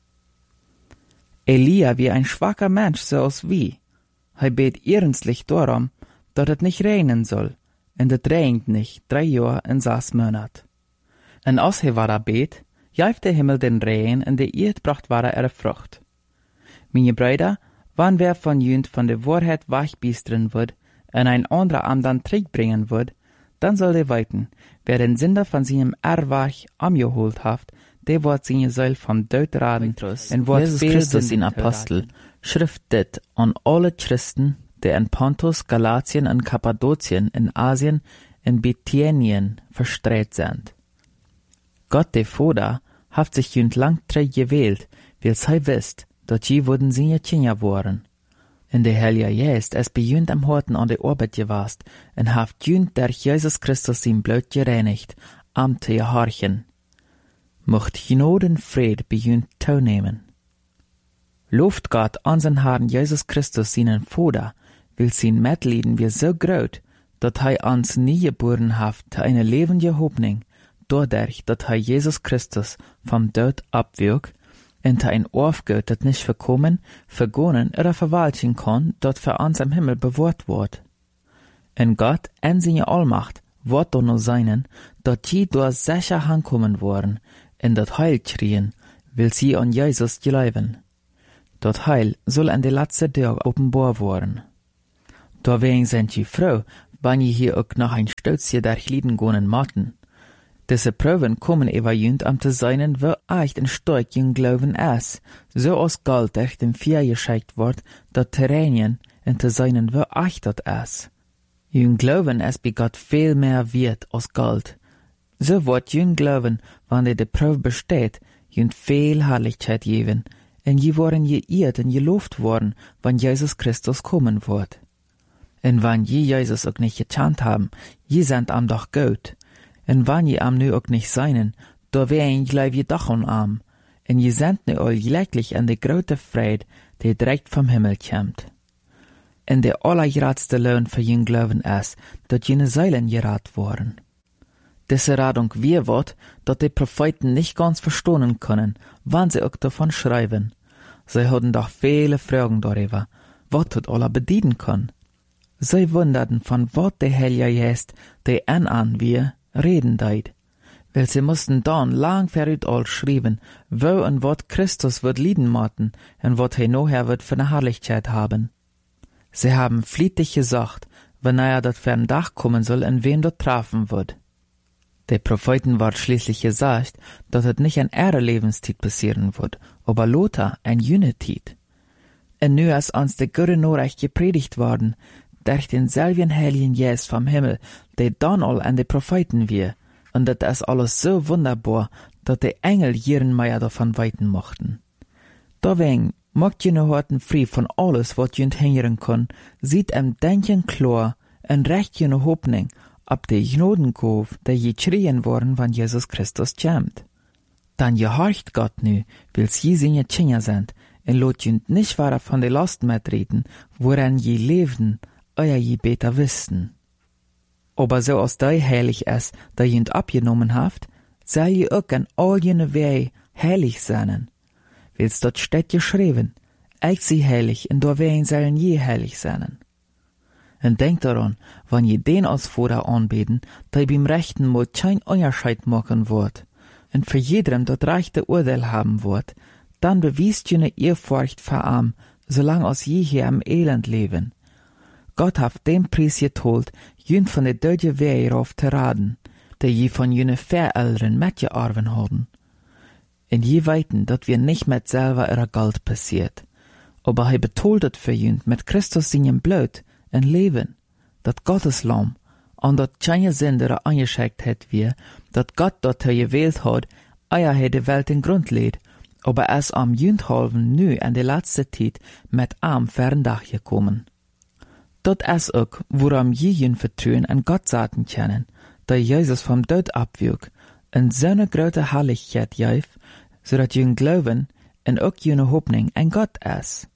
Elia wie ein schwacher Mensch so als wie. Hei bet ernstlich darum, dat het nicht regnen soll, und het regnet nicht 3 Jahre und 6 Monat. Und als he war bet, jaft der Himmel den Regen, und der Erd bracht war ihre Frucht. Meine Brüder, wann wer von jünd von der Wahrheit wachbiestern wird, und ein anderer am dann Trick bringen wird, dann soll der weiten, wer den Sünder von seinem Erwach amgeholt haft, der wird seine Seil vom Tod raden, und wird Jesus Christus in Apostel, schriftet an alle Christen, die in Pontus, Galatien und Kappadokien, in Asien, in Bithynien verstreut sind. Gott der Vater haft sich jünd lang treu gewählt, weil sei wisst, dat je wurden seine Kinder waren. In der Heilige Geist es bejünd am Horten an der Arbeit gewast, und haft jünd durch Jesus Christus sein Blut gereinigt, am zu gehorchen. Mocht Genoden Fried bejünd teilnehmen. Lobt Gott unseren Herrn Jesus Christus seinen Vater, will sein Mitleiden wir so groß, dat hei uns nie geboren haft zu eine lebende Hoffnung, dadurch, dat hei Jesus Christus vom Tod abwirkt, und ein Aufgott, dat nicht verkommen, vergonnen oder verwalten kann, dat für uns am Himmel bewahrt wird. Und Gott, in seine Allmacht, wird doch nur sein, dat je durch sicher ankommen worden, in dat Heil kriegen, will sie an Jesus glauben. Dat Heil soll an de letzte Tag offenbar worden. Deswegen sind je froh, wenn je hier auch noch ein Stützchen durch Leben gehen matten. Diese Proben kommen über jünd am zu sein, wo echt ein stark jung Glauben ist, so als Gold durch dem Vier geschickt wird, dat Terrenien in zu sein, wo echt dat ist. Jung Glauben ist bei Gott viel mehr wert als Gold. So wird jung Glauben, wenn de Probe besteht, jünd viel Herrlichkeit geben, und je worden geirrt und gelobt worden, wenn Jesus Christus kommen wird. Und wenn je Jesus auch nicht gekannt haben, je sind am doch gut. Und wenn je am nu auch nicht seinen, da wären gleich je doch an am. Und je sind nu all gleichlich an de grote Freude, die direkt vom Himmel kommt. Und der allergeradste Lohn für jung Glauben ist, dat jene Seilen gerat worden. Diese Radung wird, dat die Propheten nicht ganz verstehen können, wann sie auch davon schreiben. Sie hatten doch viele Fragen darüber, was das alle bedienen kann. Sie wunderten, von was der Heilige Geist, der an wir, reden deit. Weil sie mussten dann lang verrückt all schreiben, wo und wat Christus wird lieden maten, und wat er nachher wird für eine Herrlichkeit haben. Sie haben fließig gesagt, wenn dat für ein Dach kommen soll, in wem dort treffen wird. Der Propheten ward schließlich gesagt, dass es nicht an ihrer Lebenszeit passieren wird, aber Lothar ein Jünetiet. Und nu ist uns der gute Nachricht gepredigt worden, durch denselben Heiligen Geist vom Himmel, der dann all an die Propheten wir, und das ist alles so wunderbar, dass die Engel ihren Meier davon weiten mochten. Deswegen macht jene Horten frei von alles, was jünd hingern kann, sieht Denken klar und recht jene Hoffnung, ab de Gnadengabe, der je schreien worden, wann Jesus Christus kommt. Dann gehorcht Gott nu, weil sie seine Kinder sind, und lot jünd nicht wahrer von de Last mitreden, woran je lebten, euer je beter wüssten. Aber so als dei heilig ist, da jünd abgenommen haft, sei je auch an all jene Wege heilig sein. Weil's dort steht geschrieben, ich sie heilig, und da wegen sollen je heilig sein. Und denkt daran, wenn je den als Vater anbeten, da beim rechten Mal kein Unterscheid machen wird, und für jedem das rechte Urteil haben wird, dann bewiest jene Ehrfurcht vor ihm, solange als je hier am Elend leben. Gott hat den Preis geteilt, jün von der deutschen Wehe rauf zu raden, der je von jene Verälteren mitgearbeitet haben. Und je weiten, dass wir nicht mit selber ihrer Geld passiert, aber er betoltet für jün mit Christus seinem Blut, ein Leben, dat Gottes Lamm, an dat keine Sünder angeschickt hat wir, dat Gott dort gewählt hat, er die Welt in Grund lädt, aber es am Jündhalven nu an der letzte Zeit mit am Ferndach gekommen. Dat es auch, woran je jün vertrauen an Gott sagen können, da Jesus vom Tod abwürg, und so eine große Herrlichkeit gab, so dat jün glauben, und auch jüne Hoffnung an Gott ist.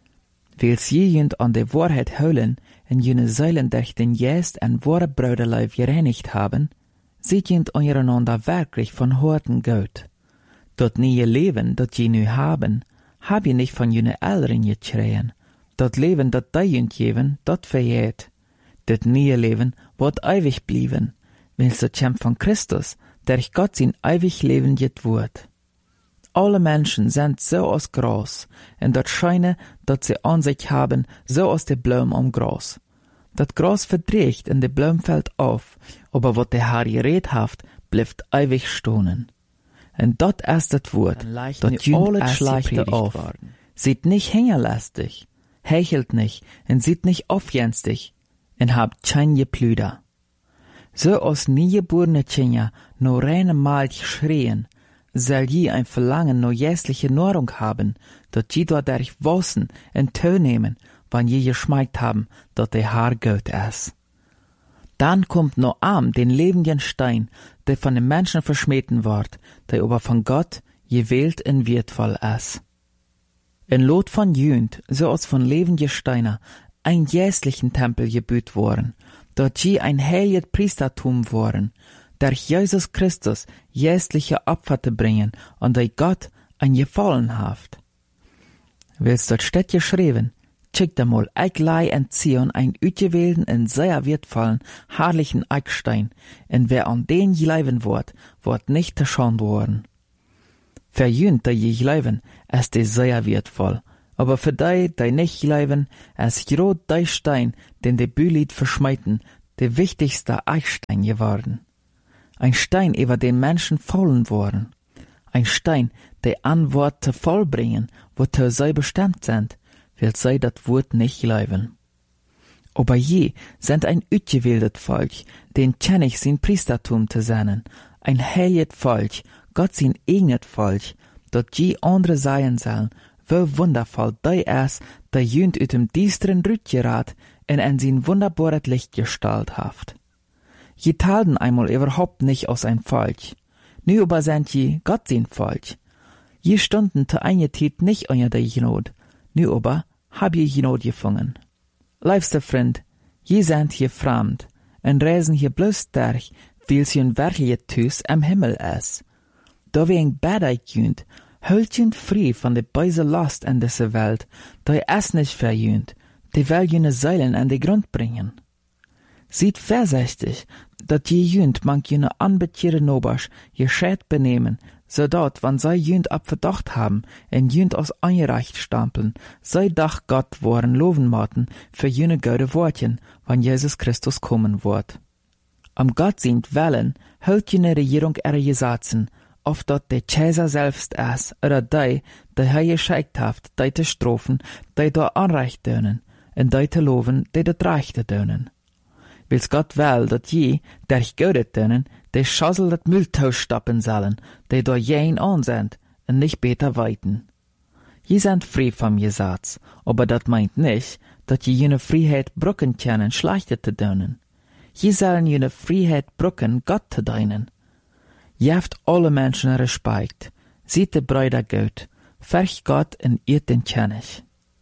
Weil sie jünd an der Wahrheit holen, und jene Säulen durch den Geist und wahre Bruderleib gereinigt haben, sieht jünd untereinander wirklich von Horten gut. Dat neue Leben, dat je nu haben, hab je nicht von jene Eltern geschreien. Dat Leben, dat die jünd geben, dat verjährt. Dat neue Leben wird ewig blieben, weil es kommt von Christus, durch Gott sein ewig Leben jet wird. Alle Menschen sind so aus Gras, und dat scheine, dat sie an sich haben, so aus de Blum am Gras. Dat Gras verdreht und de Blum fällt auf, aber wat der Herr geredet haft, bleibt ewig stohnen. Und dat ist das Wort, dat jünd alles schleichte auf. Sieht nicht hängerlastig, hechelt nicht, und sieht nicht aufjenstig, und habt kein Geplüder. So aus niegeborene Kinder nur reine Mal schreien, soll je ein Verlangen nach jässliche Nahrung haben, dat je dadurch wassen und Tö nehmen, wann je geschmeckt haben, dat der Herr Gott ist. Dann kommt noch am den lebenden Stein, der von den Menschen verschmähten ward, der aber von Gott gewählt und wertvoll ist. In Lot von Jünd, so als von lebenden Steiner, ein jässlichen Tempel gebüht worden, dort je ein heiliges Priestertum worden, durch Jesus Christus jässliche Opfer zu bringen, und der Gott ein Gefallen haft. Willst dort steht geschrieben, Check mal, ich lei in Zion ein utgewählten en sehr wertvollen, herrlichen Eckstein, en wer an den gleiben wird nicht geschont worden. Für jünt, die gleiben, ist die sehr wertvoll, aber für die nicht gleiben, ist grad der Stein, den die Bülied verschmeiten, der wichtigste Eckstein geworden. Ein Stein, über den Menschen fallen worden. Ein Stein, der Antworten vollbringen, wozu sie bestimmt sind, will sie das Wort nicht glauben. Aber je sind ein utgewähltes Volk, den König sein Priestertum zu sein, ein heiliges Volk, Gott sein eigenes Volk, dort je andere sein sollen, wie wundervoll die ist, der jünd ut dem düsteren Rüt gerat und in sein wunderbares Licht gestaltet haft. Je talten einmal überhaupt nicht aus ein Volk, nu aber sind je Gott sein Volk. Je stunden zu einer Zeit nicht unter der Genot, nu aber hab je Genot gefangen. Liebster Freund, je sind hier fremd, und reisen hier bloß durch, weil sie ein wirkliches Tüß am Himmel ist. Da wir ein Bad jünt, hüllt jünt frei von der böse Last in dieser Welt, da es nicht verjünt, die will jüne Seilen an den Grund bringen. Seid vorsichtig, dat je jünt mank jüne anbetierte Nobasch je Schäd benehmen, so dat, wann sei jünt ab Verdacht haben, en jünt aus eingereicht stampeln, sei dach Gott woren loven maten für jüne gute Wortchen, wann Jesus Christus kommen wird. Am Gott sind Wellen, hüllt jüne Regierung ihre Gesetzen, auf dat der Cäsar selbst ist, oder die er geschickt haft, die te strofen, die da Anrecht dönen, und die te loven, die dat Rechte dönen. Wils Gott will, dat je, der ich gödet dönen, die Schassel dat Mülltausch stappen sollen, die da jen an sind, und nicht beter weiten. Je sind frei vom Gesetz, aber dat meint nicht, dat je jene Freiheit brücken können, schlechte zu dönen. Je sollen jene Freiheit brücken, Gott zu dienen. Je haft alle Menschen Respekt, sieht de Brüder gut, ferch Gott und irrt den König.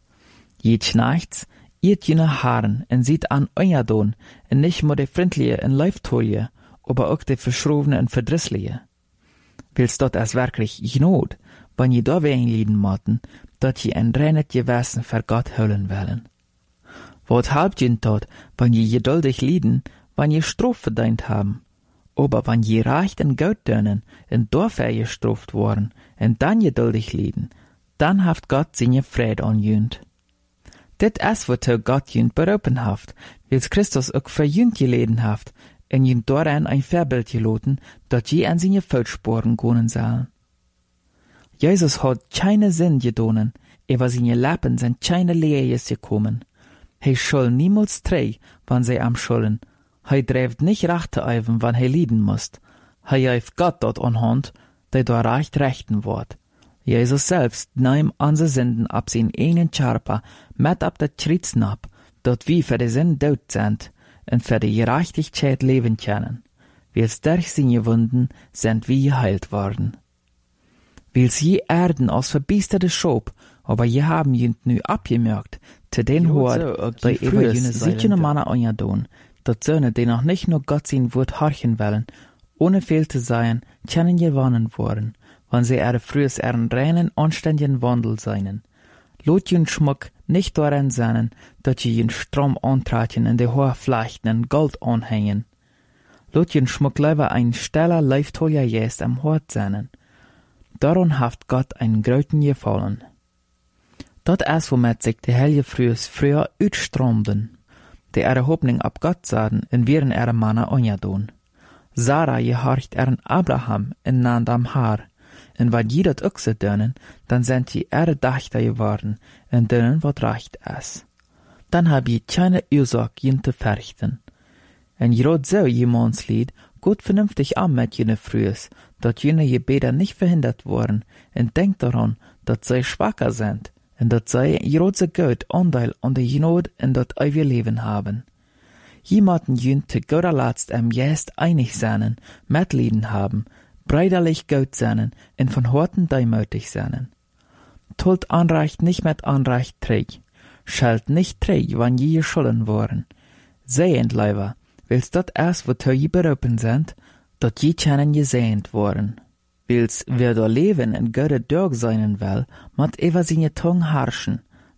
Je schnachts, irrt jene Haaren und sieht an euer Don, und nicht nur die Freundliche und Leiftolie, aber auch die Verschrobene und Verdrissliche. Willst dort es wirklich Not, wenn je da wegen lieden moten, dat je ein reines Gewissen für Gott hüllen wollen. Wat halbt je dort, wenn je geduldig lieden, wenn je Strof verdient haben? Aber wenn je reicht und Geld dönen, und dafür gestraft worden, und dann geduldig lieden, dann haft Gott seine Friede an jünd. Dit is wozu Gott jünd berufen haft, wils Christus auch für jünd geleden haft, und jünd daran ein Vorbild geloten, dat je an seine Fußspuren gehen sollen. Jesus hat keine Sinn gedonen, über seine Lappen sind keine Lehres gekommen. He soll niemals trei, wann sie am Schulden. He dreift nicht Rachte eiven, wann he lieden musst. He geeft Gott dort anhand, der da rechten wird. Jesus selbst nahm unsere Sünden ab sein eigenen Körper, mit ab der Kritzen ab, dort wie für die Sünden tot sind, und für die Gerechtigkeit leben können. Wils durch seine Wunden sind wir geheilt worden. Wils je Erden aus verbiesterte Schob, aber je haben jünd nu abgemerkt, zu den Hort, die über jene sichene Männer anjadon, dat Söhne, die noch nicht nur Gott sein Wort horchen wollen, ohne fehl zu sein, können gewonnen worden, wenn sie frühes ihren reinen, anständigen Wandel seinen. Lot jün Schmuck nicht daran sein, dat je jün Strom antraten in die hohe Flechten und Gold anhängen. Lot jün Schmuck lieber ein steller, leiftoliger Jäst am Hort sein. Daran haft Gott einen Gröten gefallen. Dat is womit sich die Helge früher utstromden, die ihre Hoffnung ab Gott sahen und wären ihre Männer anjadon. Sarah gehorcht ihren Abraham in Nand am Haar, und wat die dat auch so dönen, dann sind die ihre Dachter geworden, und dönen wat recht ist. Dann hab je keine Ursache jen zu verrichten. Und grad so jemands Lied gut vernünftig an mit jene Frühes, dat jene Gebete nicht verhindert worden, und denkt daran, dat sie schwacher sind, und dat sie grad so gut Anteil an der Genot in dat ewige Leben haben. Jemanden jünd zu guter Letzt am Jest einig sein, Mitleiden haben, brüderlich gut sein und von Horten deimütig sein. Tut Anrecht nicht mit Anrecht träg, schalt nicht träg, wann je geschulden worden. Sehend leiber, willst dat erst, wozu je berufen sind, dat je können gesehend worden. Wils wer da leben in Götter Dörg seinen will, mat über seine Tung herrschen,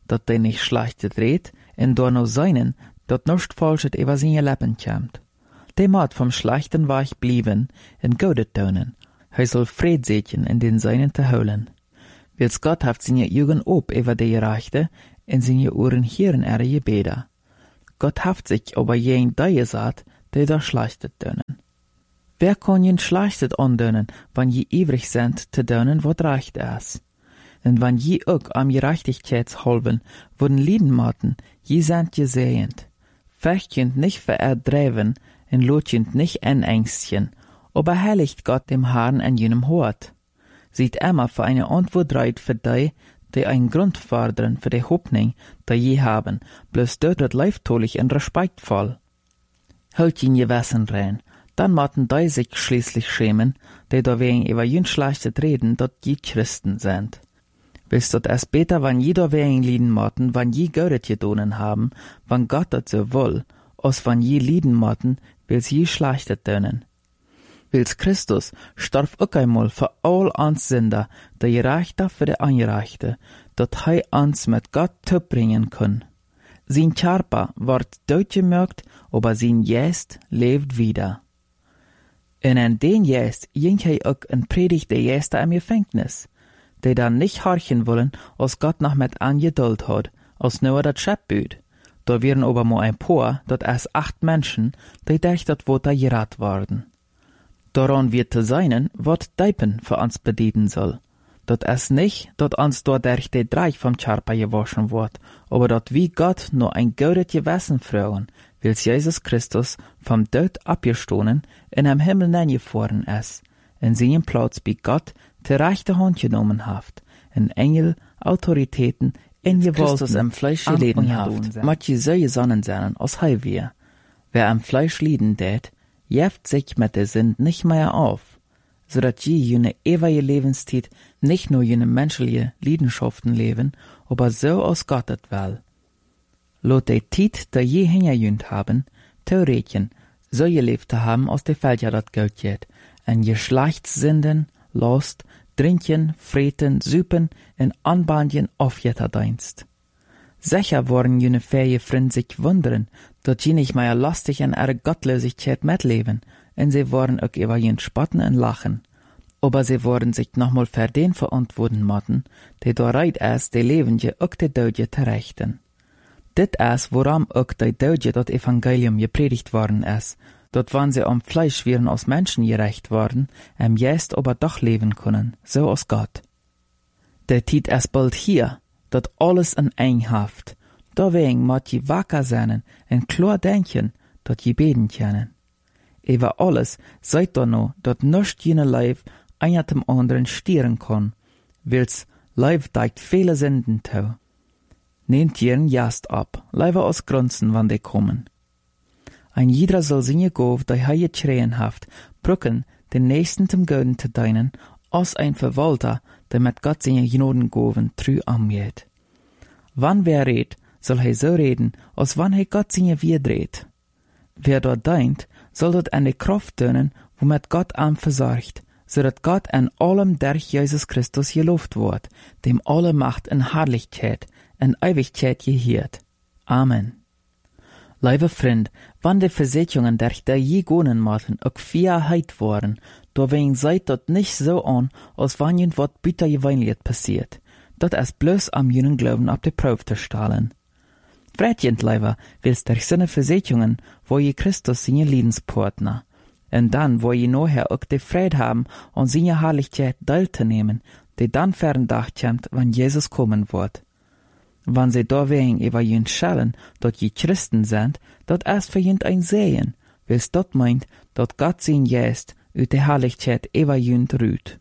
dat die nicht schlechtet redt, en door no seinen, dat nichts Falsches über seine Leben kommt. Die maat vom schlechten Weg blieben en Gutes tun. Hij soll Fried setzen in den Seinen te holen. Wils Gott haft seine Augen op über die Gerechte en seine Ohren hören ihre Gebete. Gott haft sich aber jen die gesagt, die da schlechtet tun. Wer kann jen schlechtet andönen, wann je ewig sind, te tun, wat recht ist? En wann je ook am Gerechtigkeitshalben wurden lieden maten, je sind gesehend. Fechtjend nicht vererdreven, en lotjend nicht enängstjen, aber heiligt Gott dem Herrn an jenem Hort. Sieht immer für eine Antwort reit für die einen Grund fordern für die Hoffnung, die je haben, bloß dort wird leiftolich und respektvoll. Hält ihn je Wessen rein, dann maten die sich schließlich schämen, die da wegen über jün schlechtet reden, dort je Christen sind. Willst dort erst besser, wann je da wegen lieden maten, wann je Göret gedonen haben, wann Gott dat so will, als wann je lieden maten, will's je schlechtet tönen. Wils Christus starb auch einmal für all ans Sünder, der Gerechte für die Angerechte, dat hei ans mit Gott bringen kann. Sein Körper ward durchgemerkt, aber sein Geist lebt wieder. Und an den Geist ging hei auch en Predigt der Gäste am Gefängnis, die dann nicht horchen wollen, als Gott noch mit angeduld hat, als nur dat Schöpbüt. Da wären aber nur ein paar, dat erst 8 Menschen, die durch dat Woter gerat worden. Daran wird zu seinen, wat Deipen für uns bedienen soll. Dat es nicht, dat uns dort durch die Dreich vom Körper gewaschen wird, aber dat wie Gott nur ein gutes Gewissen fragen, wils Jesus Christus vom Tod abgestohlen in am Himmel hineingefahren ist, in seinen Platz bei Gott die rechte Hand genommen haft, in Engel, Autoritäten, in Gewalten im Fleisch geleden haft, mat je so gesonnen sein, als hei wir. Wer am Fleisch lieden tät, jeft sich mit der Sünd nicht mehr auf, so dat je jene ewige Lebenszeit nicht nur jene menschliche Leidenschaften leben, aber so aus Gottet will. Lot de Tiet, der je hingerjünt haben, Theoretien, so gelebt zu haben, aus der Welt ja dat Geld jet, en Geschlechtssinden, Lust, Trinken, Freten, Süpen, en Anbandjen aufjetterdienst. Sicher worden jene fähige Freund sich wundern, dat je nicht mehr lastig an ihre Gottlosigkeit mitleben, und sie worden auch über jen spotten und lachen. Aber sie worden sich nochmal für den verantworten matten, die da reit ist, die Lebende auch die Dödje zu rechten. Dit ist, woran auch die Dödje das Evangelium gepredigt worden ist, dat wann sie am Fleisch wären aus Menschen gerecht worden, Geist aber doch leben können, so aus Gott. Der Tiet ist bald hier, dat alles in Einhaft, deswegen mat je wacker sein en klar denken, dat je beten können. Über alles seid da no, dat nischt jene Leib einer dem anderen stieren kann, wils Leib deigt viele Sünden tau. Nehmt ihren Jast ab, leider aus Grunzen, wann die kommen. Ein jeder soll seine Gov, die hei schreien haft, brücken, den nächsten zum Göden zu deinen, als ein Verwalter, der mit Gott seine Gnodengoven trü angeht. Wann wer redt, soll er so reden, als wann er Gott seine wirdreht. Wer dort deint, soll dort eine Kraft tönen, womit Gott am versorgt, so dat Gott an allem durch Jesus Christus gelobt wird, dem alle Macht in Herrlichkeit, in Ewigkeit gehört. Amen. Liebe Freund, wann die Versicherungen durch der je gonen maten auch Freiheit waren, deswegen seid dort nicht so an, als wann jen wat bitter gewöhnlich passiert. Dat ist bloß am jenen Glauben ab der Probe zu stellen. Fredjent leider willst durch seine Versicherungen, wo je Christus seine Lebenspartner, und dann, wo je nachher auch die Freude haben, an seine Herrlichkeit teilzunehmen, die dann fern Tag kommt, wenn Jesus kommen wird. Wenn sie deswegen über jen schellen, dort je Christen sind, dort erst für jen ein Sehen, wils dort meint, dort Gott sein Geist ut die Herrlichkeit über jen rüht.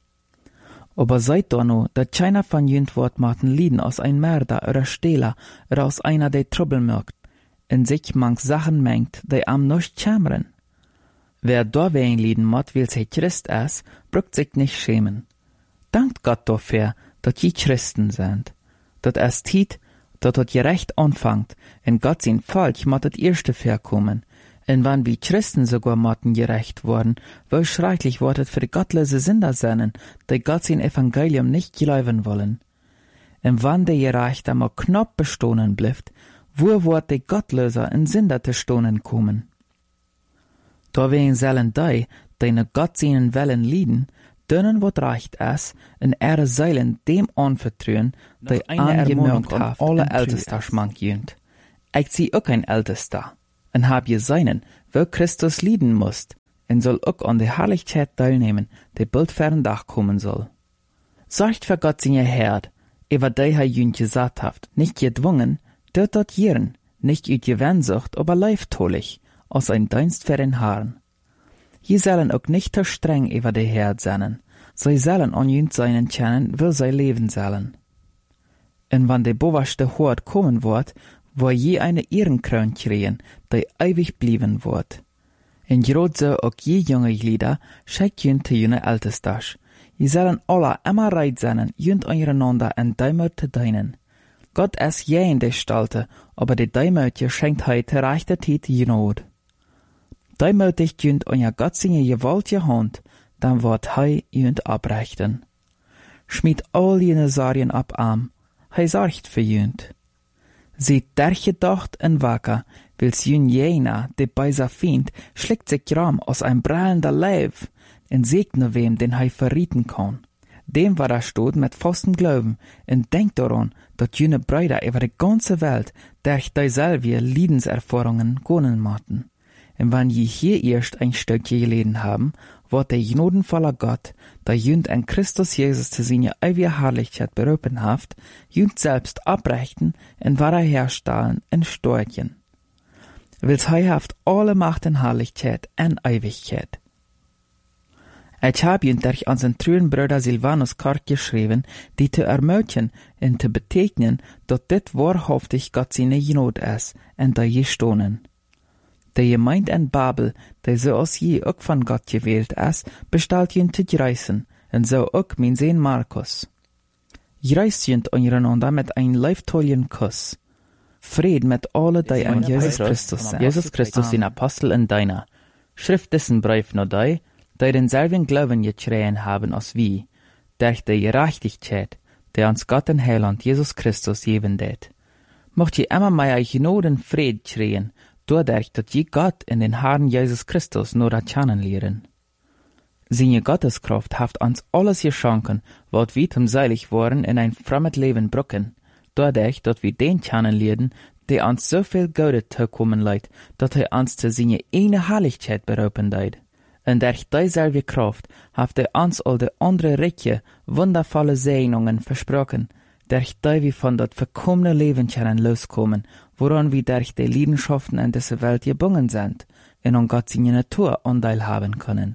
Aber seid da no, dat keiner von jen Wort maten lieden aus ein Mörder oder Stehler oder aus einer, der Trouble merkt, in sich manch Sachen mengt, die am nicht kämmern. Wer deswegen lieden mat, will sei Christ ist, brückt sich nicht schämen. Dankt Gott dafür, dat je Christen sind. Dat es tiet, dat het gerecht anfangt, en Gott sein Volk mat het erste verkommen. En wann wie Christen sogar matten gerecht worden, wo schrecklich wortet für die gottlose Sünder seinen, die Gott sein Evangelium nicht glauben wollen. En wann de Gerechte mal knapp bestonen blifft, wo wordt de Gottlöser en Sünder te stonen kommen? Daarbij zullen die ne Gott seinen Wellen lieden, denen wat recht is, en zeilen dem anvertrouwen, die aangemerkt heeft alle Ältester schmankjünt. Ik zie ook een Ältester, en heb je seinen, wo Christus lieden moest, en soll ook an de Herrlichkeit teilnehmen, die bald fern Dach kommen soll. Sorgt für Gott seine Herd, über die jünt gesagt haft, nicht gedwungen, dort jieren, nicht ut Gewensucht, aber leiftolig, aus ein Dienst für den Herrn. Je sollen auch nicht zu streng über die Herd sein, sie sollen an jünt seinen kennen, wo sie leben sollen. Und wann der boverste Hort kommen wird, wo je eine Ehrenkroon kriegen, die ewig blieben wird. En grad so auch je junge Glieder, schickt jünt zu jene Ältesters. Je sollen alle immer reit sein, jünt einander en Deimut zu dienen. Gott ist je in der Stalte, aber die Deimut schenkt heute rechte Zeit Not. Deimütig jünt euer Gott seine gewaltige Hand, dann wird jünt abrechten. Schmied all jene Sarien ab arm, sorgt für jünt. Seht derche Docht en wacker, wils jün jener, de beiser Fiend, schlägt sich gram aus ein brallender Leib, en segne wem, den verrieten kann. Dem war der Stot mit festem Glauben, en denkt daran, dat jüne Brüder über die ganze Welt, durch dieselbe Liedenserfahrungen gonnen machten. Und wenn je hier erst ein Stückchen gelesen haben, wird der gnadenvoller Gott, der jünt en Christus Jesus zu seiner ewigen Herrlichkeit berufen haft, jünt selbst abrechten und wiederherstellen in Storchen. Wils haft alle Macht und Herrlichkeit en Ewigkeit. Ich hab jünt durch unseren treuen Bruder Silvanus Kort geschrieben, die zu ermutigen und zu betegnen, dass dit wahrhaftig Gott seine Gnade ist, und da je stonen. Die Gemeinde in Babel, die so als je auch von Gott gewählt ist, bestellt jünt zu greißen, und so auch mein Sohn Markus. Greist jünt einander mit ein leiftollen Kuss. Fried mit alle, die an Jesus Christus sind. Jesus Christus in Apostel in deiner. Schrift dessen Brief nur die denselben Glauben geschrien haben als wie, durch die Gerechtigkeit, der uns Gott und Heiland Jesus Christus geben det. Mocht je immer mehr Gnaden Fried schreien, dadurch, dass je Gott in den Herrn Jesus Christus nur kennenlernen. Seine Gotteskraft haft uns alles geschenken, wat wir zum seilig waren in ein fremdes Leben brücken, dadurch, dass wir den kennenlernen, der uns so viel Gute zukommen leid, dass uns zu seiner eine Herrlichkeit berufen leid. Und durch dieselbe Kraft haft uns all die andere reiche, wundervolle Segnungen versprochen, durch die wir von dat verkommene Leben können loskommen, woran wir durch die Leidenschaften in dieser Welt gebunden sind, und an Gott seine Natur Anteil haben können.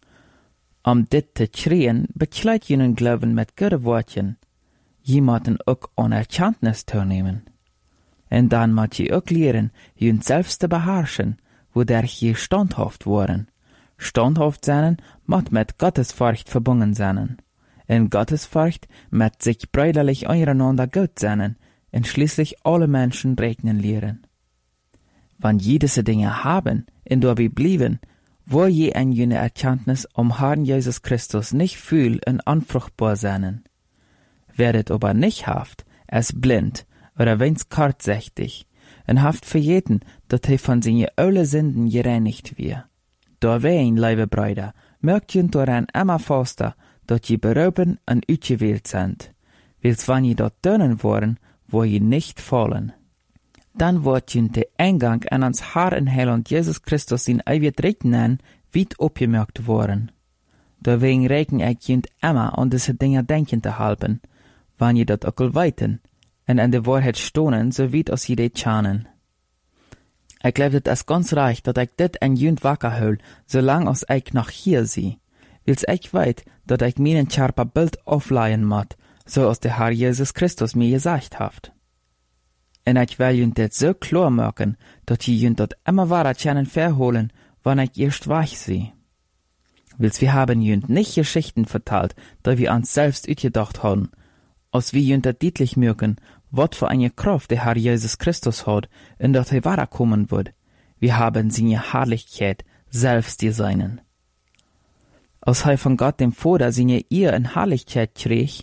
Dit zu schreien, bekleidet jenen Glauben mit guten Worten, jemanden auch an Erkenntnis zu nehmen. Und dann muss je auch lernen, jenen selbst zu beherrschen, wodurch je standhaft waren. Standhaft sein, muss mit Gottesfurcht verbunden sein. In Gottesfurcht mit sich brüderlich einander gut sein, und schließlich alle Menschen regnen lehren. Wenn je diese Dinge haben, und dabei blieben, wo je ein jene Erkenntnis Herrn Jesus Christus nicht fühl und unfruchtbar sein. Werdet aber nicht haft, es blind, oder wenn's kurzsichtig, und haft für jeden, dass von seine alle Sünden gereinigt wird. Dawein, liebe Brüder, mögt ihr daran immer faster, dass je berufen und ausgewählt sind, wils wann je dort dönen wollen, wo je nicht fallen. Dann wird ihr der Eingang an uns Herr und Heiland Jesus Christus in ewig Rechten weit abgemerkt worden. Deswegen regen ich ihr immer an diese Dinge denken zu halten, wann je dort auch weiten, und an der Wahrheit stonen, so weit als je det schanen. Ich glaube, das ist ganz recht, dass ich dit ein jünd wacker hol, solang als ich noch hier sie. Wils ich weit, dass ich meinen scharper Bild aufleihen mat, so als der Herr Jesus Christus mir gesagt haft. Und ich will jünd dit so klar merken, dass die jünd dort immer wahrer können verholen, wann ich erst weich sie. Wils wir haben jünd nicht Geschichten verteilt, da wir uns selbst utgedacht haben, als wir jünd dat deutlich merken, wat für eine Kraft der Herr Jesus Christus hat, und dass kommen wird. Wir haben seine Herrlichkeit selbst designen. Als von Gott dem Vater seine Ehe in Herrlichkeit krieg,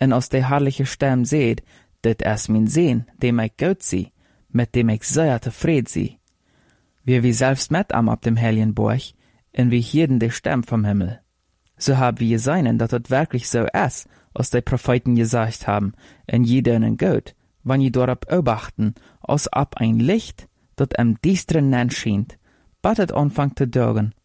en als de herrliche Stem seht, dit is mijn Sehn, dem ik gut zie, mit dem ich sehr tevreden zie. Wir selbst mit am ab dem heiligen Borch, en wir hieren de Stem vom Himmel. So haben wir gesehen, dass es wirklich so ist, als die Propheten gesagt haben, en jedenen gut, wann je darauf beobachten, als ab ein Licht, dat am düsteren Nacht schient, bat het anfangt zu dörgen,